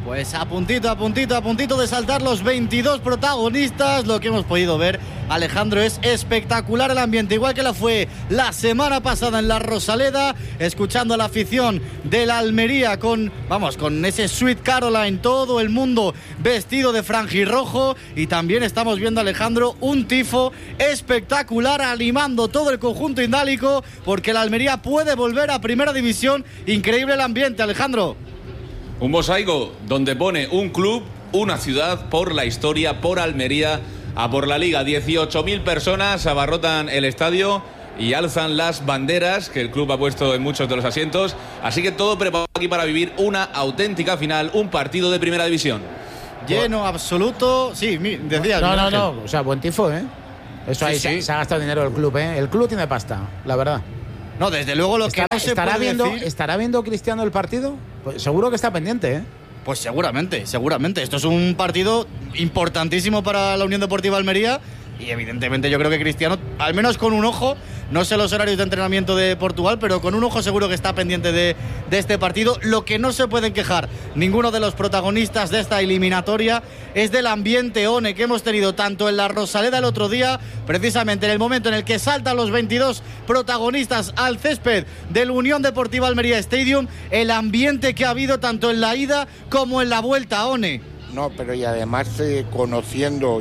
Pues a puntito de saltar los 22 protagonistas. Lo que hemos podido ver, Alejandro, es espectacular el ambiente, igual que la fue la semana pasada en la Rosaleda, escuchando a la afición de la Almería con ese Sweet Caroline, todo el mundo vestido de franjirrojo, y también estamos viendo, Alejandro, un tifo espectacular animando todo el conjunto indálico, porque la Almería puede volver a primera división. Increíble el ambiente, Alejandro. Un mosaico donde pone un club, una ciudad, por la historia, por Almería, a por la Liga. 18.000 personas abarrotan el estadio y alzan las banderas que el club ha puesto en muchos de los asientos. Así que todo preparado aquí para vivir una auténtica final, un partido de primera división. Lleno absoluto. Sí, decías. No. O sea, buen tifo, ¿eh? Eso ahí sí. Se ha gastado dinero el club, ¿eh? El club tiene pasta, la verdad. No, desde luego lo que no se puede decir... ¿Estará viendo Cristiano el partido? Pues seguro que está pendiente, ¿eh? Pues seguramente. Esto es un partido importantísimo para la Unión Deportiva Almería, y evidentemente yo creo que Cristiano, al menos con un ojo, no sé los horarios de entrenamiento de Portugal, pero con un ojo seguro que está pendiente de este partido. Lo que no se pueden quejar ninguno de los protagonistas de esta eliminatoria es del ambiente ONE que hemos tenido tanto en la Rosaleda el otro día, precisamente en el momento en el que saltan los 22 protagonistas al césped del Unión Deportiva Almería Stadium, el ambiente que ha habido tanto en la ida como en la vuelta, ONE. No, pero y además conociendo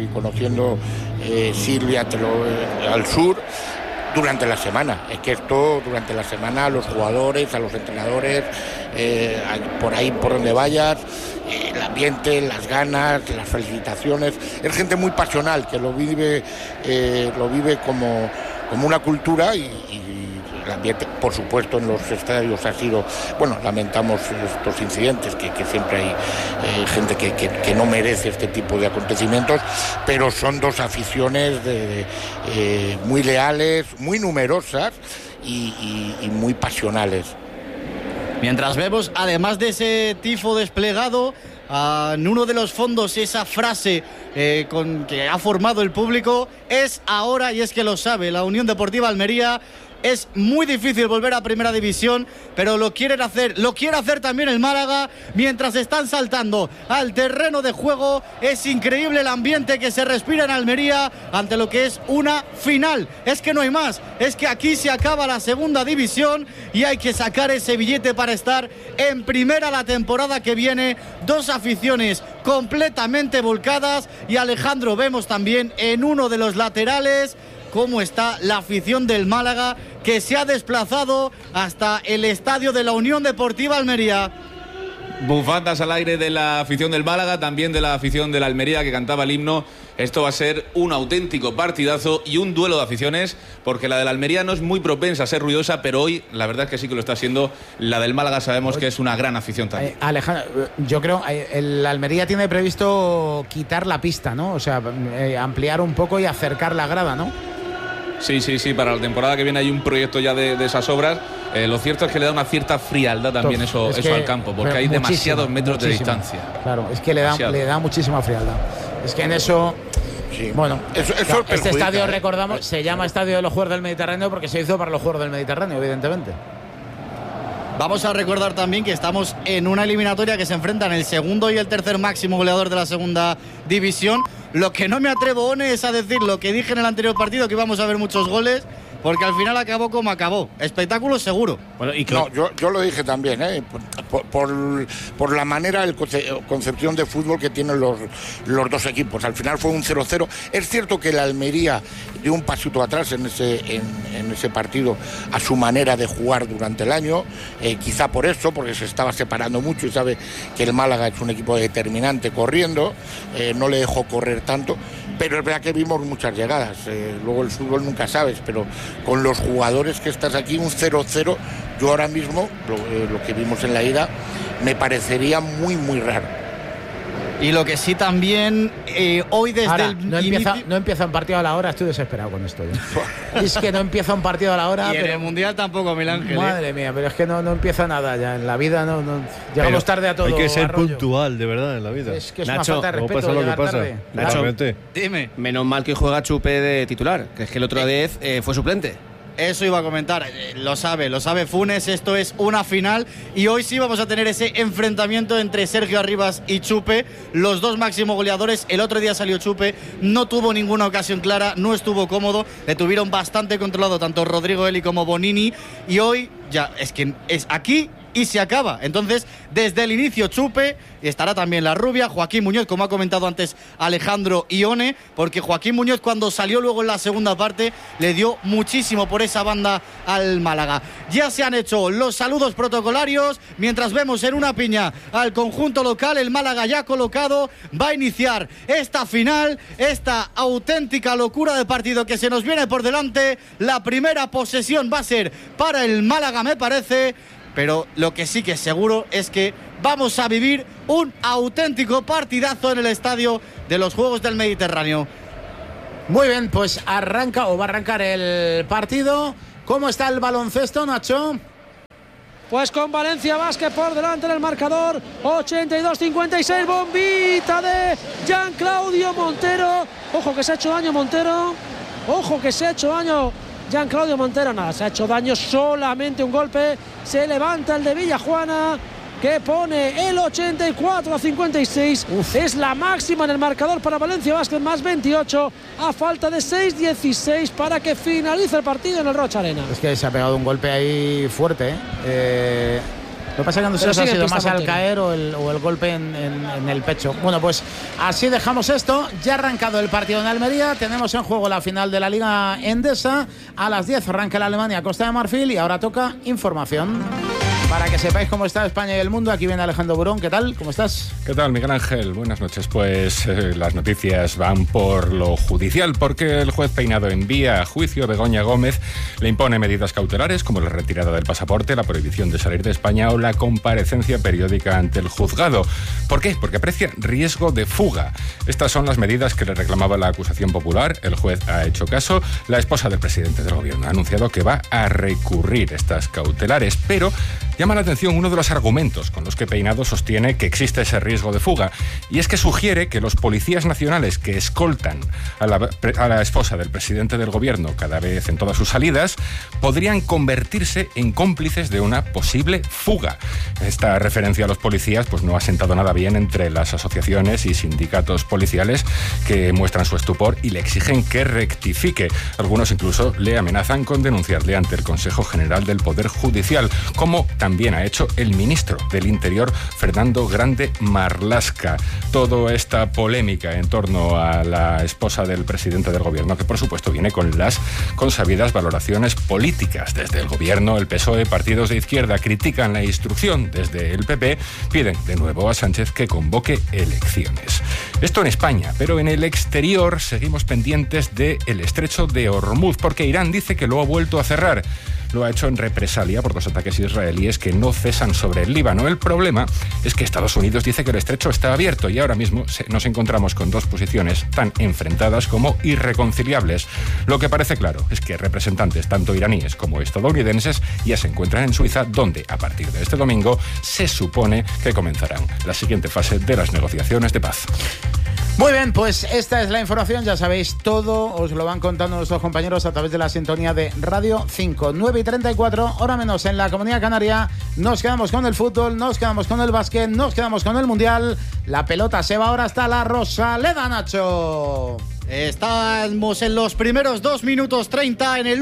Silvia al sur durante la semana. Es que esto durante la semana a los jugadores, a los entrenadores, por ahí por donde vayas, el ambiente, las ganas, las felicitaciones. Es gente muy pasional que lo vive como una cultura, y el ambiente, por supuesto, en los estadios ha sido, lamentamos estos incidentes, que siempre hay gente que no merece este tipo de acontecimientos, pero son dos aficiones muy leales, muy numerosas y muy pasionales. Mientras vemos, además de ese tifo desplegado, en uno de los fondos esa frase que ha formado el público, es ahora, y es que lo sabe la Unión Deportiva Almería. Es muy difícil volver a primera división, pero lo quiere hacer también el Málaga, mientras están saltando al terreno de juego. Es increíble el ambiente que se respira en Almería ante lo que es una final. Es que no hay más, es que aquí se acaba la segunda división y hay que sacar ese billete para estar en primera la temporada que viene. Dos aficiones completamente volcadas, y Alejandro, vemos también en uno de los laterales cómo está la afición del Málaga, que se ha desplazado hasta el estadio de la Unión Deportiva Almería. Bufandas al aire de la afición del Málaga, también de la afición de la Almería, que cantaba el himno. Esto va a ser un auténtico partidazo y un duelo de aficiones, porque la de la Almería no es muy propensa a ser ruidosa, pero hoy la verdad es que sí que lo está siendo. La del Málaga sabemos que es una gran afición también. Alejandro, yo creo el Almería tiene previsto quitar la pista, ¿no? O sea, ampliar un poco y acercar la grada, ¿no? Sí, para la temporada que viene hay un proyecto ya de esas obras. Lo cierto es que le da una cierta frialdad también eso al campo, porque hay demasiados metros de distancia. Claro, es que le da muchísima frialdad. Es que en eso... Sí. Bueno, este estadio, recordamos, se llama Estadio de los Juegos del Mediterráneo porque se hizo para los Juegos del Mediterráneo, evidentemente. Vamos a recordar también que estamos en una eliminatoria que se enfrentan el segundo y el tercer máximo goleador de la segunda división. Lo que no me atrevo, One, es a decir lo que dije en el anterior partido, que íbamos a ver muchos goles, porque al final acabó como acabó. Espectáculo seguro. Bueno, yo lo dije también, por la manera, concepción de fútbol que tienen los dos equipos. Al final fue un 0-0. Es cierto que la Almería dio un pasito atrás en ese partido a su manera de jugar durante el año, quizá por eso, porque se estaba separando mucho y sabe que el Málaga es un equipo determinante corriendo, no le dejó correr tanto, pero es verdad que vimos muchas llegadas. Luego el fútbol nunca sabes, pero con los jugadores que estás aquí, un 0-0, yo ahora mismo, lo que vimos en la ida, me parecería muy, muy raro. Y lo que sí también, hoy desde ahora, el no empieza un partido a la hora, estoy desesperado con esto. Es que no empieza un partido a la hora. Y en el Mundial tampoco, Miguel Ángel. Madre mía, pero es que no empieza nada ya. En la vida no llegamos tarde a todo. Hay que ser arroyo. Puntual, de verdad, en la vida. Es que es Nacho, una falta de respeto. pasa lo que pasa. Tarde. Nacho, dime. Menos mal que juega Chupe de titular, que es que el otro vez fue suplente. Eso iba a comentar, lo sabe Funes, esto es una final y hoy sí vamos a tener ese enfrentamiento entre Sergio Arribas y Chupe, los dos máximos goleadores. El otro día salió Chupe, no tuvo ninguna ocasión clara, no estuvo cómodo, le tuvieron bastante controlado tanto Rodrigo Eli como Bonini y hoy ya es que es aquí y se acaba. Entonces, desde el inicio Chupe, estará también la rubia, Joaquín Muñoz, como ha comentado antes Alejandro Ione, porque Joaquín Muñoz cuando salió luego en la segunda parte le dio muchísimo por esa banda al Málaga. Ya se han hecho los saludos protocolarios, mientras vemos en una piña al conjunto local, el Málaga ya colocado, va a iniciar esta final, esta auténtica locura de partido que se nos viene por delante. La primera posesión va a ser para el Málaga, me parece. Pero lo que sí que es seguro es que vamos a vivir un auténtico partidazo en el estadio de los Juegos del Mediterráneo. Muy bien, pues arranca o va a arrancar el partido. ¿Cómo está el baloncesto, Nacho? Pues con Valencia Basket por delante en el marcador, 82-56, bombita de Jean Claudio Montero. Ojo que se ha hecho daño Montero, ojo que se ha hecho daño Jean Claudio Montero. Nada, se ha hecho daño, solamente un golpe. Se levanta el de Villajuana, que pone el 84-56. Es la máxima en el marcador para Valencia Basket, más 28 a falta de 6-16 para que finalice el partido en el Rocha Arena. Es que se ha pegado un golpe ahí fuerte, Lo que pasa es que no sé si ha sido más al caer o el golpe en el pecho. Bueno, pues así dejamos esto. Ya ha arrancado el partido en Almería. Tenemos en juego la final de la Liga Endesa. A las 10 arranca la Alemania Costa de Marfil y ahora toca información. Para que sepáis cómo está España y el mundo, aquí viene Alejandro Burón. ¿Qué tal? ¿Cómo estás? ¿Qué tal, Miguel Ángel? Buenas noches. Pues las noticias van por lo judicial, porque el juez Peinado envía a juicio a Begoña Gómez, le impone medidas cautelares como la retirada del pasaporte, la prohibición de salir de España o la comparecencia periódica ante el juzgado. ¿Por qué? Porque aprecia riesgo de fuga. Estas son las medidas que le reclamaba la acusación popular. El juez ha hecho caso. La esposa del presidente del gobierno ha anunciado que va a recurrir estas cautelares, pero llama la atención uno de los argumentos con los que Peinado sostiene que existe ese riesgo de fuga, y es que sugiere que los policías nacionales que escoltan a la esposa del presidente del gobierno cada vez en todas sus salidas podrían convertirse en cómplices de una posible fuga. Esta referencia a los policías pues no ha sentado nada bien entre las asociaciones y sindicatos policiales, que muestran su estupor y le exigen que rectifique. Algunos incluso le amenazan con denunciarle ante el Consejo General del Poder Judicial, como también ha hecho el ministro del Interior, Fernando Grande Marlaska. Toda esta polémica en torno a la esposa del presidente del gobierno, que por supuesto viene con las consabidas valoraciones políticas. Desde el gobierno, el PSOE, partidos de izquierda critican la instrucción. Desde el PP piden de nuevo a Sánchez que convoque elecciones. Esto en España, pero en el exterior seguimos pendientes del estrecho de Hormuz, porque Irán dice que lo ha vuelto a cerrar. Lo ha hecho en represalia por los ataques israelíes que no cesan sobre el Líbano. El problema es que Estados Unidos dice que el estrecho está abierto y ahora mismo nos encontramos con dos posiciones tan enfrentadas como irreconciliables. Lo que parece claro es que representantes tanto iraníes como estadounidenses ya se encuentran en Suiza, donde a partir de este domingo se supone que comenzarán la siguiente fase de las negociaciones de paz. Muy bien, pues esta es la información, ya sabéis todo, os lo van contando nuestros compañeros a través de la sintonía de Radio 5, 9:34, hora menos en la Comunidad Canaria. Nos quedamos con el fútbol, nos quedamos con el básquet, nos quedamos con el Mundial. La pelota se va ahora hasta la Rosaleda, Nacho. Estamos en los primeros 2 minutos 30 en el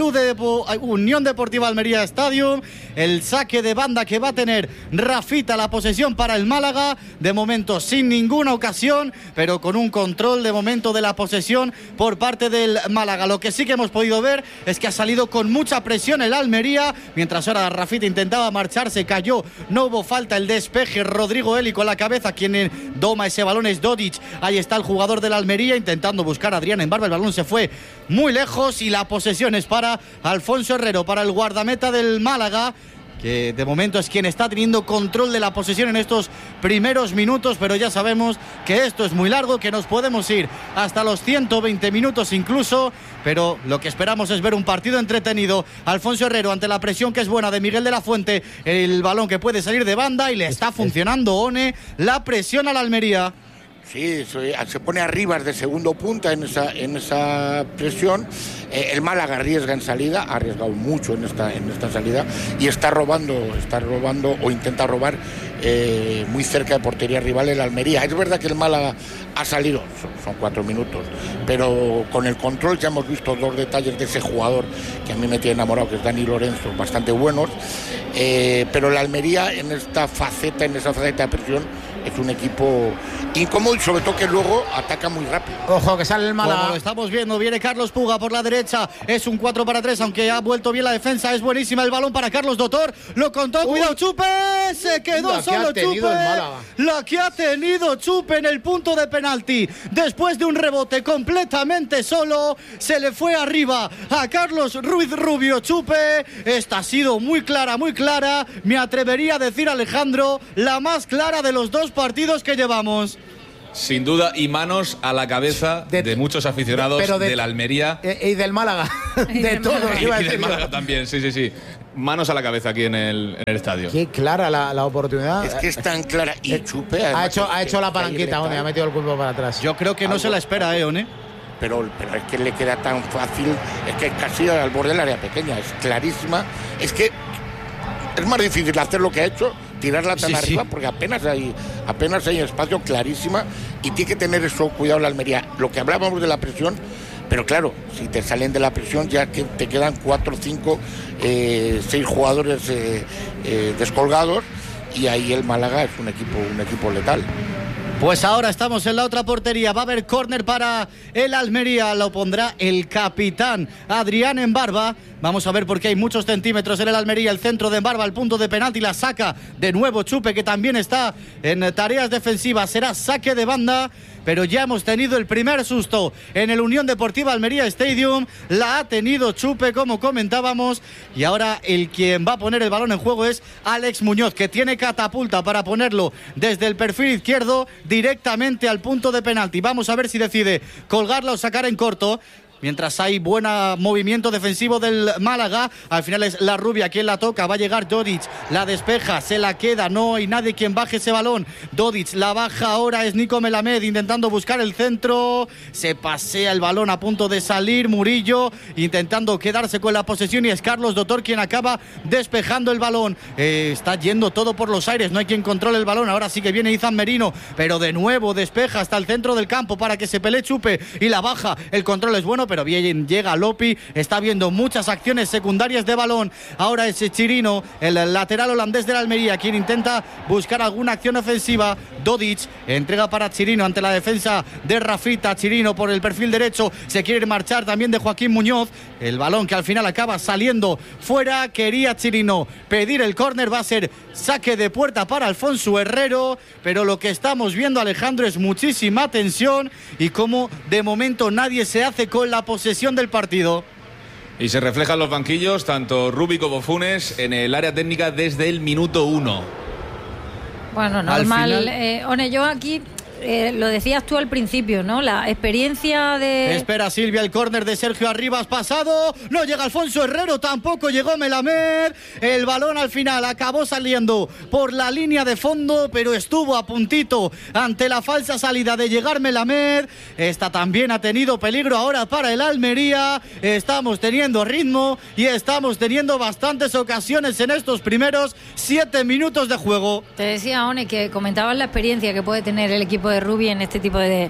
Unión Deportiva Almería Stadium. El saque de banda que va a tener Rafita, la posesión para el Málaga. De momento sin ninguna ocasión, pero con un control de momento de la posesión por parte del Málaga. Lo que sí que hemos podido ver es que ha salido con mucha presión el Almería. Mientras ahora Rafita intentaba marcharse, cayó, no hubo falta, el despeje. Rodrigo Eli con la cabeza, quien doma ese balón es Dodic. Ahí está el jugador del Almería intentando buscar Adrián en barba, el balón se fue muy lejos y la posesión es para Alfonso Herrero, para el guardameta del Málaga, que de momento es quien está teniendo control de la posesión en estos primeros minutos, pero ya sabemos que esto es muy largo, que nos podemos ir hasta los 120 minutos incluso, pero lo que esperamos es ver un partido entretenido. Alfonso Herrero ante la presión que es buena de Miguel de la Fuente, el balón que puede salir de banda y le está funcionando One, la presión a la Almería. Sí, se pone arriba de segundo punta en esa presión. El Málaga arriesga en salida, ha arriesgado mucho en esta salida y está robando o intenta robar muy cerca de portería rival el Almería. Es verdad que el Málaga ha salido, son 4 minutos, pero con el control ya hemos visto 2 detalles de ese jugador que a mí me tiene enamorado, que es Dani Lorenzo, bastante buenos, pero el Almería en esa faceta de presión es un equipo incómodo y sobre todo que luego ataca muy rápido. Ojo que sale el Málaga. Como lo estamos viendo, viene Carlos Puga por la derecha, es un 4-3, aunque ha vuelto bien la defensa, es buenísima, el balón para Carlos Dotor, lo contó, cuidado Chupe, se quedó solo Chupe, la que ha tenido Chupe en el punto de penalti, después de un rebote completamente solo, se le fue arriba a Carlos Ruiz Rubio. Chupe, esta ha sido muy clara, me atrevería a decir, Alejandro, la más clara de los 2 partidos que llevamos. Sin duda, y manos a la cabeza de muchos aficionados del Almería. Y del Málaga. De todos. Y del Málaga también, sí. Manos a la cabeza aquí en el estadio. Qué clara la oportunidad. Es que es tan clara. Y Chupe ha hecho la palanquita, One, ha metido el cuerpo para atrás. Yo creo que no se la espera, One. Pero es que le queda tan fácil, es que casi al borde del área pequeña, es clarísima. Es que es más difícil hacer lo que ha hecho, tirarla tan arriba, porque apenas hay espacio, clarísima, y tiene que tener eso cuidado la Almería. Lo que hablábamos de la presión, pero claro, si te salen de la presión ya que te quedan 4, 5, 6 jugadores descolgados, y ahí el Málaga es un equipo letal. Pues ahora estamos en la otra portería, va a haber córner para el Almería, lo pondrá el capitán Adrián Embarba. Vamos a ver porque hay muchos centímetros en el Almería, el centro de Embarba, el punto de penalti, la saca de nuevo Chupe, que también está en tareas defensivas, será saque de banda, pero ya hemos tenido el primer susto en el Unión Deportiva Almería Stadium, la ha tenido Chupe como comentábamos, y ahora quien va a poner el balón en juego es Alex Muñoz, que tiene catapulta para ponerlo desde el perfil izquierdo directamente al punto de penalti. Vamos a ver si decide colgarla o sacar en corto. Mientras hay buen movimiento defensivo del Málaga, al final es la Rubia quien la toca, va a llegar Dodic, la despeja, se la queda, no hay nadie quien baje ese balón. Dodic la baja ahora, es Nico Melamed intentando buscar el centro, se pasea el balón a punto de salir, Murillo intentando quedarse con la posesión y es Carlos Dotor quien acaba despejando el balón. Está yendo todo por los aires, no hay quien controle el balón, ahora sí que viene Izan Merino, pero de nuevo despeja hasta el centro del campo para que se pelee Chupe y la baja, el control es bueno, pero bien llega Lopi, está viendo muchas acciones secundarias de balón. Ahora es Chirino, el lateral holandés de la Almería, quien intenta buscar alguna acción ofensiva. Dodic entrega para Chirino ante la defensa de Rafita. Chirino por el perfil derecho, se quiere marchar también de Joaquín Muñoz. El balón que al final acaba saliendo fuera. Quería Chirino pedir el córner, va a ser saque de puerta para Alfonso Herrero, pero lo que estamos viendo, Alejandro, es muchísima tensión y como de momento nadie se hace con la posesión del partido. Y se reflejan los banquillos, tanto Rubi como Funes, en el área técnica desde el minuto 1. Bueno, normal. One, yo aquí lo decías tú al principio, ¿no? La experiencia de... Espera Silvia, el córner de Sergio Arribas pasado, no llega Alfonso Herrero, tampoco llegó Melamed, el balón al final acabó saliendo por la línea de fondo, pero estuvo a puntito ante la falsa salida de llegar Melamed. Esta también ha tenido peligro ahora para el Almería, estamos teniendo ritmo y estamos teniendo bastantes ocasiones en estos primeros 7 minutos de juego. Te decía, One, que comentabas la experiencia que puede tener el equipo de Rubi en este tipo de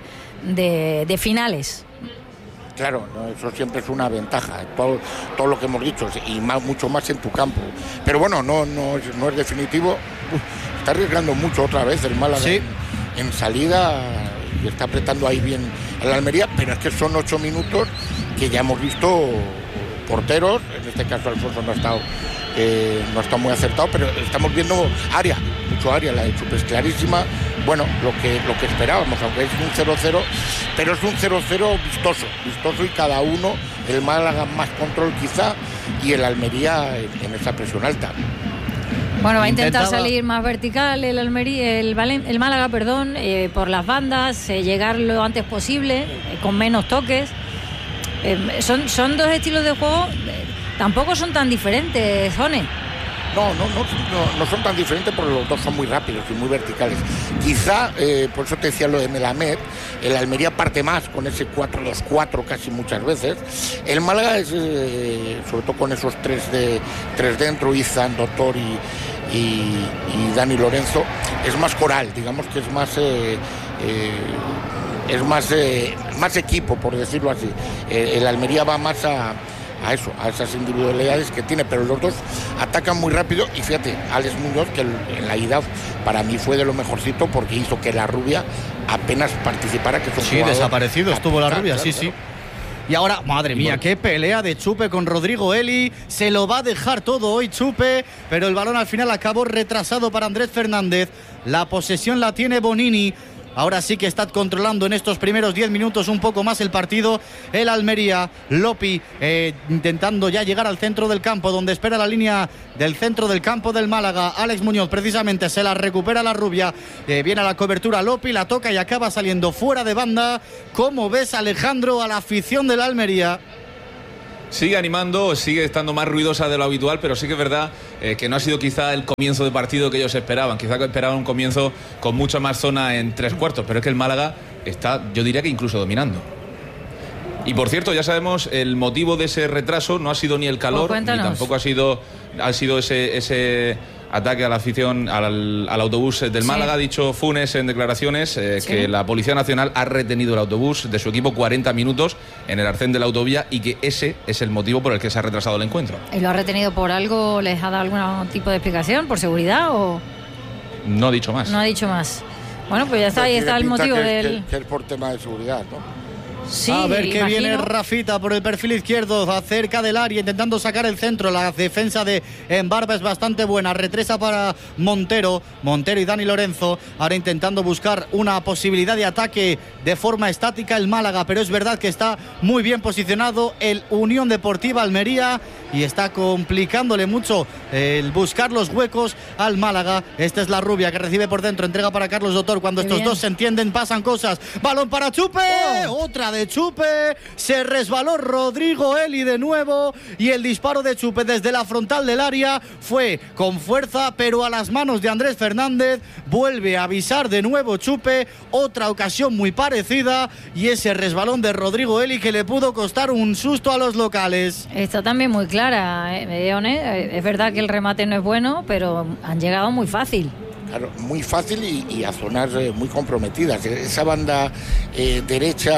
finales. Claro, no, eso siempre es una ventaja, todo lo que hemos dicho, y mucho más en tu campo. Pero bueno, no es definitivo. Está arriesgando mucho otra vez el Málaga, sí, en salida, y está apretando ahí bien a la Almería, pero es que son 8 minutos que ya hemos visto porteros, en este caso Alfonso no ha estado muy acertado, pero estamos viendo mucho área, la de Chupe es clarísima. Bueno, lo que esperábamos, aunque es un 0-0, pero es un 0-0 vistoso y cada uno, el Málaga más control quizá y el Almería en esa presión alta. Bueno, va a intentar salir más vertical el Málaga, por las bandas, llegar lo antes posible, con menos toques. Son dos estilos de juego, tampoco son tan diferentes, One. No son tan diferentes porque los dos son muy rápidos y muy verticales. Quizá, por eso te decía lo de Melamed, el Almería parte más con ese 4-2-4 casi muchas veces. El Málaga es, sobre todo con esos tres dentro, Izan, Doctor y Dani Lorenzo, es más coral, digamos que es más equipo, por decirlo así. El Almería va más a esas individualidades que tiene, pero los dos atacan muy rápido. Y fíjate, Alex Muñoz, que en la ida para mí fue de lo mejorcito porque hizo que la Rubia apenas participara. Sí, desaparecido estuvo la Rubia, claro, sí. Y ahora, madre mía, qué pelea de Chupe con Rodrigo Eli. Se lo va a dejar todo hoy Chupe, pero el balón al final acabó retrasado para Andrés Fernández. La posesión la tiene Bonini. Ahora sí que está controlando en estos primeros 10 minutos un poco más el partido el Almería. Lopi intentando ya llegar al centro del campo, donde espera la línea del centro del campo del Málaga. Alex Muñoz precisamente se la recupera la Rubia. Viene a la cobertura Lopi, la toca y acaba saliendo fuera de banda. ¿Cómo ves, Alejandro, a la afición del Almería? Sigue animando, sigue estando más ruidosa de lo habitual, pero sí que es verdad que no ha sido quizá el comienzo de partido que ellos esperaban. Quizá esperaban un comienzo con mucha más zona en 3/4, pero es que el Málaga está, yo diría que incluso dominando. Y por cierto, ya sabemos el motivo de ese retraso. No ha sido ni el calor, ni tampoco ha sido ese ataque a la afición al autobús del Málaga. Ha dicho Funes en declaraciones que la Policía Nacional ha retenido el autobús de su equipo 40 minutos en el arcén de la autovía y que ese es el motivo por el que se ha retrasado el encuentro. ¿Y lo ha retenido por algo? ¿Les ha dado algún tipo de explicación? ¿Por seguridad o...? No ha dicho más. No ha dicho más. Bueno, pues ya está, ahí está el motivo que es por tema de seguridad, ¿no? Sí, a ver qué imagino. viene Rafita por el perfil izquierdo, cerca del área, intentando sacar el centro. La defensa de Embarba es bastante buena. Retresa para Montero y Dani Lorenzo. Ahora intentando buscar una posibilidad de ataque de forma estática el Málaga, pero es verdad que está muy bien posicionado el Unión Deportiva Almería y está complicándole mucho el buscar los huecos al Málaga. Esta es la Rubia que recibe por dentro, entrega para Carlos Doctor. Cuando estos dos se entienden pasan cosas. Balón para Chupe, otra de Chupe, se resbaló Rodrigo Eli de nuevo y el disparo de Chupe desde la frontal del área fue con fuerza, pero a las manos de Andrés Fernández. Vuelve a avisar de nuevo Chupe, otra ocasión muy parecida, y ese resbalón de Rodrigo Eli que le pudo costar un susto a los locales. Está también muy clara, es verdad que el remate no es bueno, pero han llegado muy fácil. Claro, muy fácil y a zonas muy comprometidas. Esa banda derecha,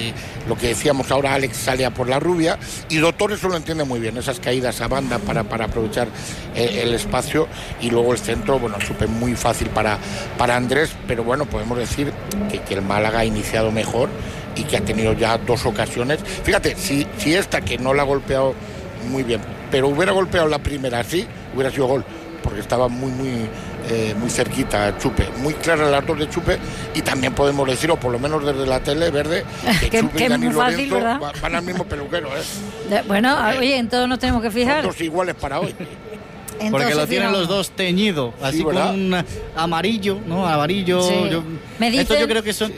lo que decíamos ahora, Alex sale a por la Rubia y Doctor eso lo entiende muy bien, esas caídas a banda para aprovechar el espacio, y luego el centro, bueno, súper muy fácil para Andrés, pero bueno, podemos decir que el Málaga ha iniciado mejor y que ha tenido ya dos ocasiones. Fíjate, si esta que no la ha golpeado muy bien, pero hubiera golpeado la primera así, hubiera sido gol, porque estaba muy cerquita Chupe, muy clara las dos de Chupe, y también podemos decir, o por lo menos desde la tele verde, que Chupe y Dani Lorenzo van al mismo peluquero, Bueno, oye, en todo nos tenemos que fijar. Son dos iguales para hoy. Entonces, porque lo tienen los dos teñido, así sí, con un amarillo, ¿no? Amarillo. Sí. Esto yo creo que son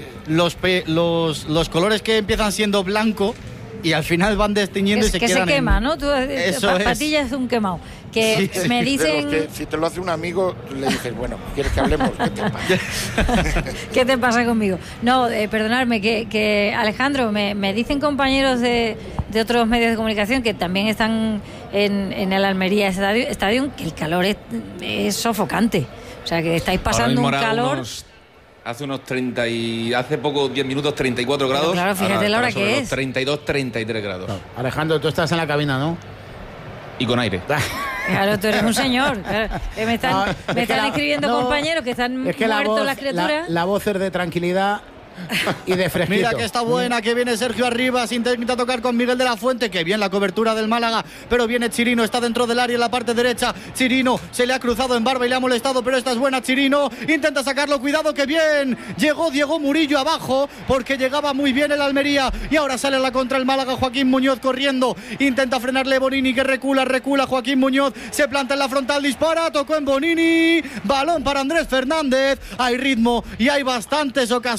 los colores que empiezan siendo blanco y al final van desteñiendo y se quedan. Que se quema, ¿no? Tú, patilla es un quemado. Que sí, me dicen. Que si te lo hace un amigo, le dices, bueno, ¿quieres que hablemos? ¿Qué te pasa? ¿Qué te pasa conmigo? No, perdonadme, que Alejandro, me dicen compañeros de otros medios de comunicación que también están en el Almería Estadio, que el calor es sofocante. O sea, que estáis pasando un calor. Hace unos 30 y hace poco, 10 minutos, 34 grados. Pero claro, fíjate la hora que es. 32, 33 grados. No. Alejandro, tú estás en la cabina, ¿no? Y con aire. Claro, tú eres un señor. Me están escribiendo compañeros que están muertos las criaturas. La voz es de tranquilidad y de fresquito. Mira que está buena, que viene Sergio Arribas, intenta tocar con Miguel de la Fuente, que bien la cobertura del Málaga, pero viene Chirino, está dentro del área en la parte derecha. Chirino se le ha cruzado en barba y le ha molestado, pero esta es buena. Chirino intenta sacarlo, cuidado que bien llegó Diego Murillo abajo, porque llegaba muy bien el Almería, y ahora sale a la contra el Málaga. Joaquín Muñoz corriendo, intenta frenarle Bonini, que recula Joaquín Muñoz, se planta en la frontal, dispara, tocó en Bonini, balón para Andrés Fernández. Hay ritmo y hay bastantes ocasiones.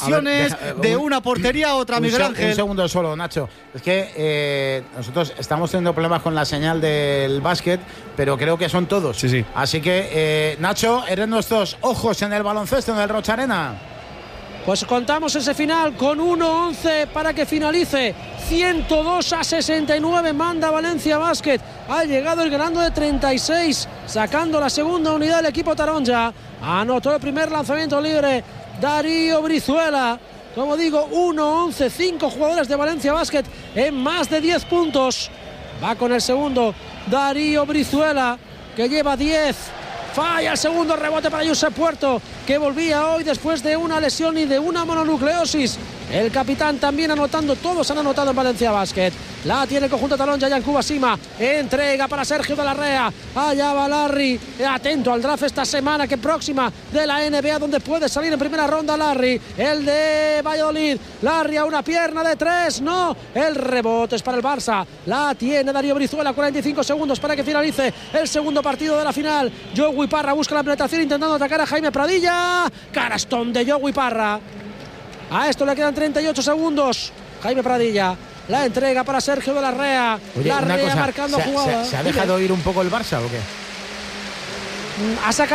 balones de una portería a otra, Miguel Ángel. Un segundo solo, Nacho. Es que nosotros estamos teniendo problemas con la señal del básquet, pero creo que son todos. Sí. Así que, Nacho, eres nuestros ojos en el baloncesto, en el Rocha Arena. Pues contamos ese final con 1-11 para que finalice. 102-69 manda Valencia Basket. Ha llegado el ganando de 36, sacando la segunda unidad del equipo taronja. Anotó el primer lanzamiento libre Darío Brizuela. Como digo, 1-11, 5 jugadores de Valencia Basket en más de 10 puntos. Va con el segundo Darío Brizuela, que lleva 10. Falla el segundo rebote para Josep Puerto, que volvía hoy después de una lesión y de una mononucleosis. El capitán también anotando, todos han anotado en Valencia Basket. La tiene el conjunto taronja, Yankuba Sima. Entrega para Sergio de la Rea. Allá va Larry. Atento al draft esta semana, que próxima de la NBA, donde puede salir en primera ronda Larry. El de Valladolid. Larry a una pierna de 3. No. El rebote es para el Barça. La tiene Darío Brizuela. 45 segundos para que finalice el segundo partido de la final. Joey Parra busca la penetración intentando atacar a Jaime Pradilla. Canastón de Joey Parra. A esto le quedan 38 segundos. Jaime Pradilla. La entrega para Sergio de la Rea. Oye, la Rea cosa, marcando jugadas. ¿Se ha dejado ir un poco el Barça o qué? Ha sacado